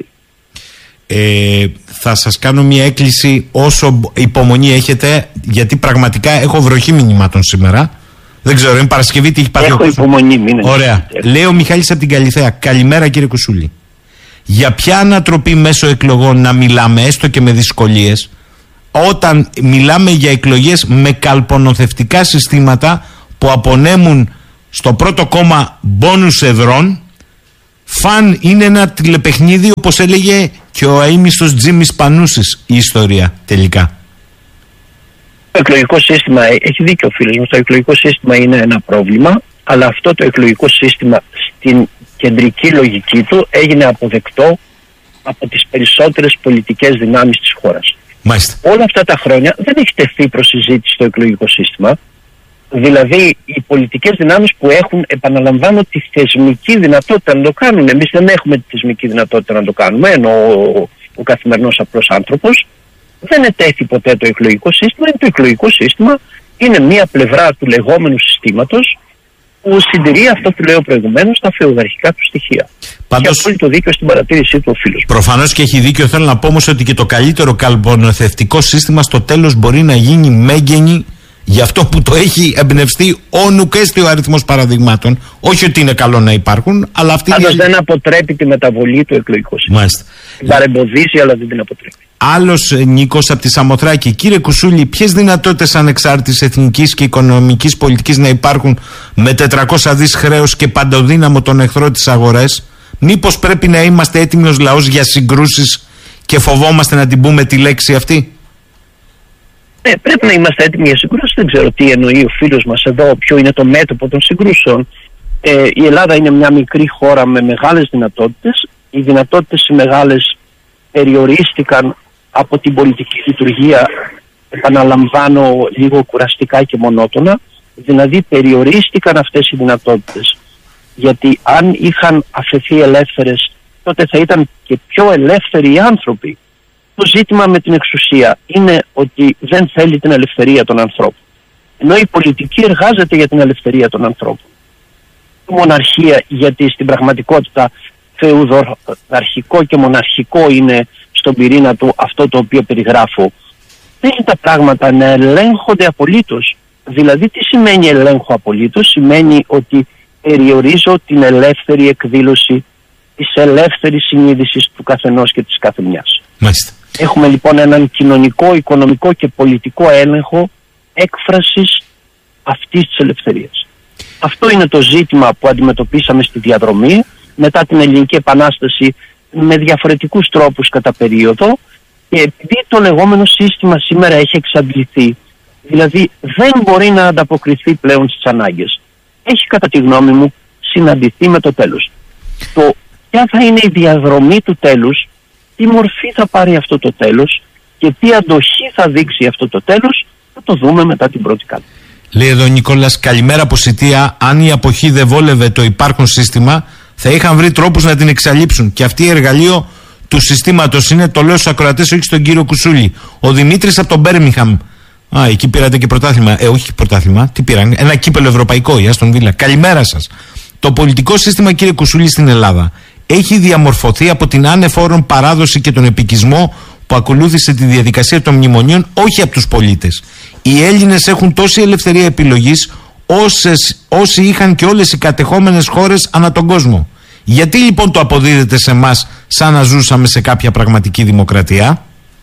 Ε, θα σας κάνω μια έκκληση όσο υπομονή έχετε, γιατί πραγματικά έχω βροχή μηνυμάτων σήμερα. Δεν ξέρω, είναι Παρασκευή, τι έχει πάρει. Έχω υπομονή, μην είναι. Ωραία. Λέει ο Μιχάλης από την Καλιθέα. Καλημέρα κύριε Κουσούλη. Για ποια ανατροπή μέσω εκλογών να μιλάμε, έστω και με δυσκολίες, όταν μιλάμε για εκλογές με καλπονοθευτικά συστήματα που απονέμουν στο πρώτο κόμμα μπόνους εδρών? Φαν είναι ένα τηλεπαιχνίδι, όπως έλεγε και ο αείμιστος Τζίμις Πανούσης η ιστορία τελικά. Το εκλογικό σύστημα, έχει δίκιο ο φίλος μου, το εκλογικό σύστημα είναι ένα πρόβλημα, αλλά αυτό το εκλογικό σύστημα στην κεντρική λογική του έγινε αποδεκτό από τις περισσότερες πολιτικές δυνάμεις της χώρας. Μάλιστα. Όλα αυτά τα χρόνια δεν έχει τεθεί προς συζήτηση το εκλογικό σύστημα. Δηλαδή οι πολιτικές δυνάμεις που έχουν, επαναλαμβάνω, τη θεσμική δυνατότητα να το κάνουν. Εμείς δεν έχουμε τη θεσμική δυνατότητα να το κάνουμε, ενώ ο, ο καθημερινός απλός άνθρωπος. Δεν ετέθη ποτέ το εκλογικό σύστημα. Το εκλογικό σύστημα είναι μία πλευρά του λεγόμενου συστήματος που συντηρεί αυτό που λέω προηγουμένως, τα φεουδαρχικά του στοιχεία. Πάντως, και απόλυτο δίκιο στην παρατήρησή του ο φίλος. Προφανώς και έχει δίκιο. Θέλω να πω όμως ότι και το καλύτερο καλπονοθευτικό σύστημα στο τέλος μπορεί να γίνει μέγενη για αυτό που το έχει εμπνευστεί ο νουκέστη ο αριθμός παραδειγμάτων. Όχι ότι είναι καλό να υπάρχουν, αλλά αυτή Πάντως είναι... δεν αποτρέπει τη μεταβολή του εκλογικού σύστηματος. Την παρεμποδίζει, αλλά δεν την αποτρέπει. Άλλος Νίκος από τη Σαμοθράκη. Κύριε Κουσούλη, ποιες δυνατότητες ανεξάρτητης εθνικής και οικονομικής πολιτικής να υπάρχουν με τετρακόσια δισεκατομμύρια χρέος και παντοδύναμο τον εχθρό της αγορές? Μήπως πρέπει να είμαστε έτοιμοι ως λαός για συγκρούσεις και φοβόμαστε να την πούμε τη λέξη αυτή? Ναι, πρέπει να είμαστε έτοιμοι για συγκρούσεις. Δεν ξέρω τι εννοεί ο φίλος μας εδώ, ποιο είναι το μέτωπο των συγκρούσεων. Ε, η Ελλάδα είναι μια μικρή χώρα με μεγάλες δυνατότητες. Οι δυνατότητες οι μεγάλες περιορίστηκαν από την πολιτική λειτουργία, επαναλαμβάνω λίγο κουραστικά και μονότονα. Δηλαδή περιορίστηκαν αυτές οι δυνατότητες. Γιατί αν είχαν αφαιθεί ελεύθερες, τότε θα ήταν και πιο ελεύθεροι οι άνθρωποι. Το ζήτημα με την εξουσία είναι ότι δεν θέλει την ελευθερία των ανθρώπων. Ενώ η πολιτική εργάζεται για την ελευθερία των ανθρώπων. Η μοναρχία, γιατί στην πραγματικότητα φεουδαρχικό και μοναρχικό είναι στον πυρήνα του αυτό το οποίο περιγράφω, θέλει τα πράγματα να ελέγχονται απολύτως. Δηλαδή τι σημαίνει ελέγχω απολύτως? Σημαίνει ότι περιορίζω την ελεύθερη εκδήλωση της ελεύθερης συνείδησης του καθενός και της καθεμιάς. Μάλιστα. Έχουμε λοιπόν έναν κοινωνικό, οικονομικό και πολιτικό έλεγχο έκφρασης αυτής της ελευθερίας. Αυτό είναι το ζήτημα που αντιμετωπίσαμε στη διαδρομή μετά την Ελληνική Επανάσταση με διαφορετικούς τρόπους κατά περίοδο, και επειδή το λεγόμενο σύστημα σήμερα έχει εξαντληθεί, δηλαδή δεν μπορεί να ανταποκριθεί πλέον στις ανάγκες, έχει κατά τη γνώμη μου συναντηθεί με το τέλος. Το ποια θα είναι η διαδρομή του τέλους, τι μορφή θα πάρει αυτό το τέλος και τι αντοχή θα δείξει αυτό το τέλος, θα το δούμε μετά την πρώτη κάλπη. Λέει εδώ ο Νικόλας, καλημέρα από Σιτία. Αν η αποχή δεν βόλευε το υπάρχον σύστημα, θα είχαν βρει τρόπους να την εξαλείψουν. Και αυτή η εργαλείο του συστήματος είναι, το λέω στους ακροατές, όχι στον κύριο Κουσούλη. Ο Δημήτρης από τον Μπέρμιγχαμ. Α, εκεί πήρατε και πρωτάθλημα. Ε, όχι πρωτάθλημα. Τι πήραν? Ένα κύπελο ευρωπαϊκό, η Άστον Βίλα. Καλημέρα σας. Το πολιτικό σύστημα, κύριε Κουσούλη, στην Ελλάδα έχει διαμορφωθεί από την άνεφόρον παράδοση και τον επικισμό που ακολούθησε τη διαδικασία των μνημονίων, όχι από τους πολίτες. Οι Έλληνες έχουν τόση ελευθερία επιλογής όσες, όσοι είχαν και όλες οι κατεχόμενες χώρες ανά τον κόσμο. Γιατί λοιπόν το αποδίδεται σε εμάς σαν να ζούσαμε σε κάποια πραγματική δημοκρατία?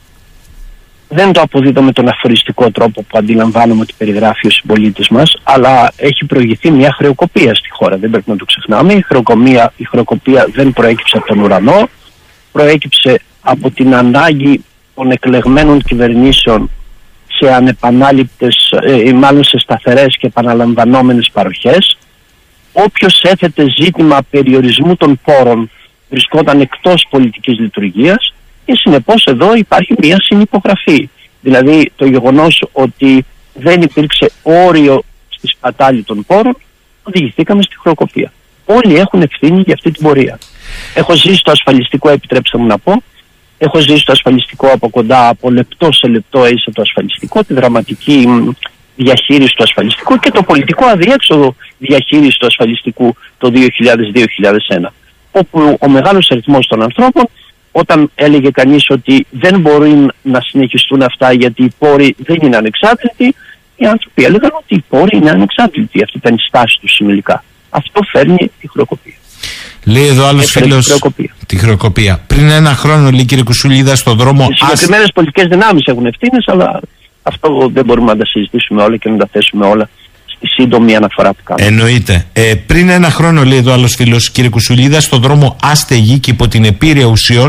Δεν το αποδίδω με τον αφοριστικό τρόπο που αντιλαμβάνομαι ότι περιγράφει ο συμπολίτης μας, αλλά έχει προηγηθεί μια χρεοκοπία στη χώρα. Δεν πρέπει να το ξεχνάμε. Η χρεοκοπία, η χρεοκοπία δεν προέκυψε από τον ουρανό. προέκυψε από την ανάγκη των εκλεγμένων κυβερνήσεων σε ανεπανάληπτες, ε, μάλλον σε σταθερές και επαναλαμβανόμενες παροχές. Όποιος έθετε ζήτημα περιορισμού των πόρων βρισκόταν εκτός πολιτικής λειτουργίας και συνεπώς εδώ υπάρχει μια συνυπογραφή. Δηλαδή το γεγονός ότι δεν υπήρξε όριο στη σπατάλη των πόρων, οδηγηθήκαμε στη χρεοκοπία. Όλοι έχουν ευθύνη για αυτή την πορεία. Έχω ζήσει το ασφαλιστικό, επιτρέψτε μου να πω, έχω ζήσει το ασφαλιστικό από κοντά, από λεπτό σε λεπτό έζησα το ασφαλιστικό, τη δραματική διαχείριση του ασφαλιστικού και το πολιτικό αδιέξοδο διαχείριση του ασφαλιστικού το δύο χιλιάδες δύο χιλιάδες ένα. Όπου ο μεγάλος αριθμός των ανθρώπων, όταν έλεγε κανείς ότι δεν μπορεί να συνεχιστούν αυτά γιατί οι πόροι δεν είναι ανεξάρτητοι, οι άνθρωποι έλεγαν ότι οι πόροι είναι ανεξάρτητοι. Αυτή ήταν η στάση του συνολικά. Αυτό φέρνει τη χρεοκοπία. Λέει εδώ άλλος φίλος τη χρεοκοπία. Πριν ένα χρόνο, λέει, κύριε Κουσουλίδα, στον δρόμο. Οι συγκεκριμένες πολιτικές δυνάμεις έχουν ευθύνες, αλλά αυτό δεν μπορούμε να τα συζητήσουμε όλα και να τα θέσουμε όλα στη σύντομη αναφορά που κάνουμε. Εννοείται. Ε, πριν ένα χρόνο, λέει εδώ άλλος φίλος, κύριε Κουσουλίδα, στον δρόμο άστεγη και υπό την επίρρεια ουσιών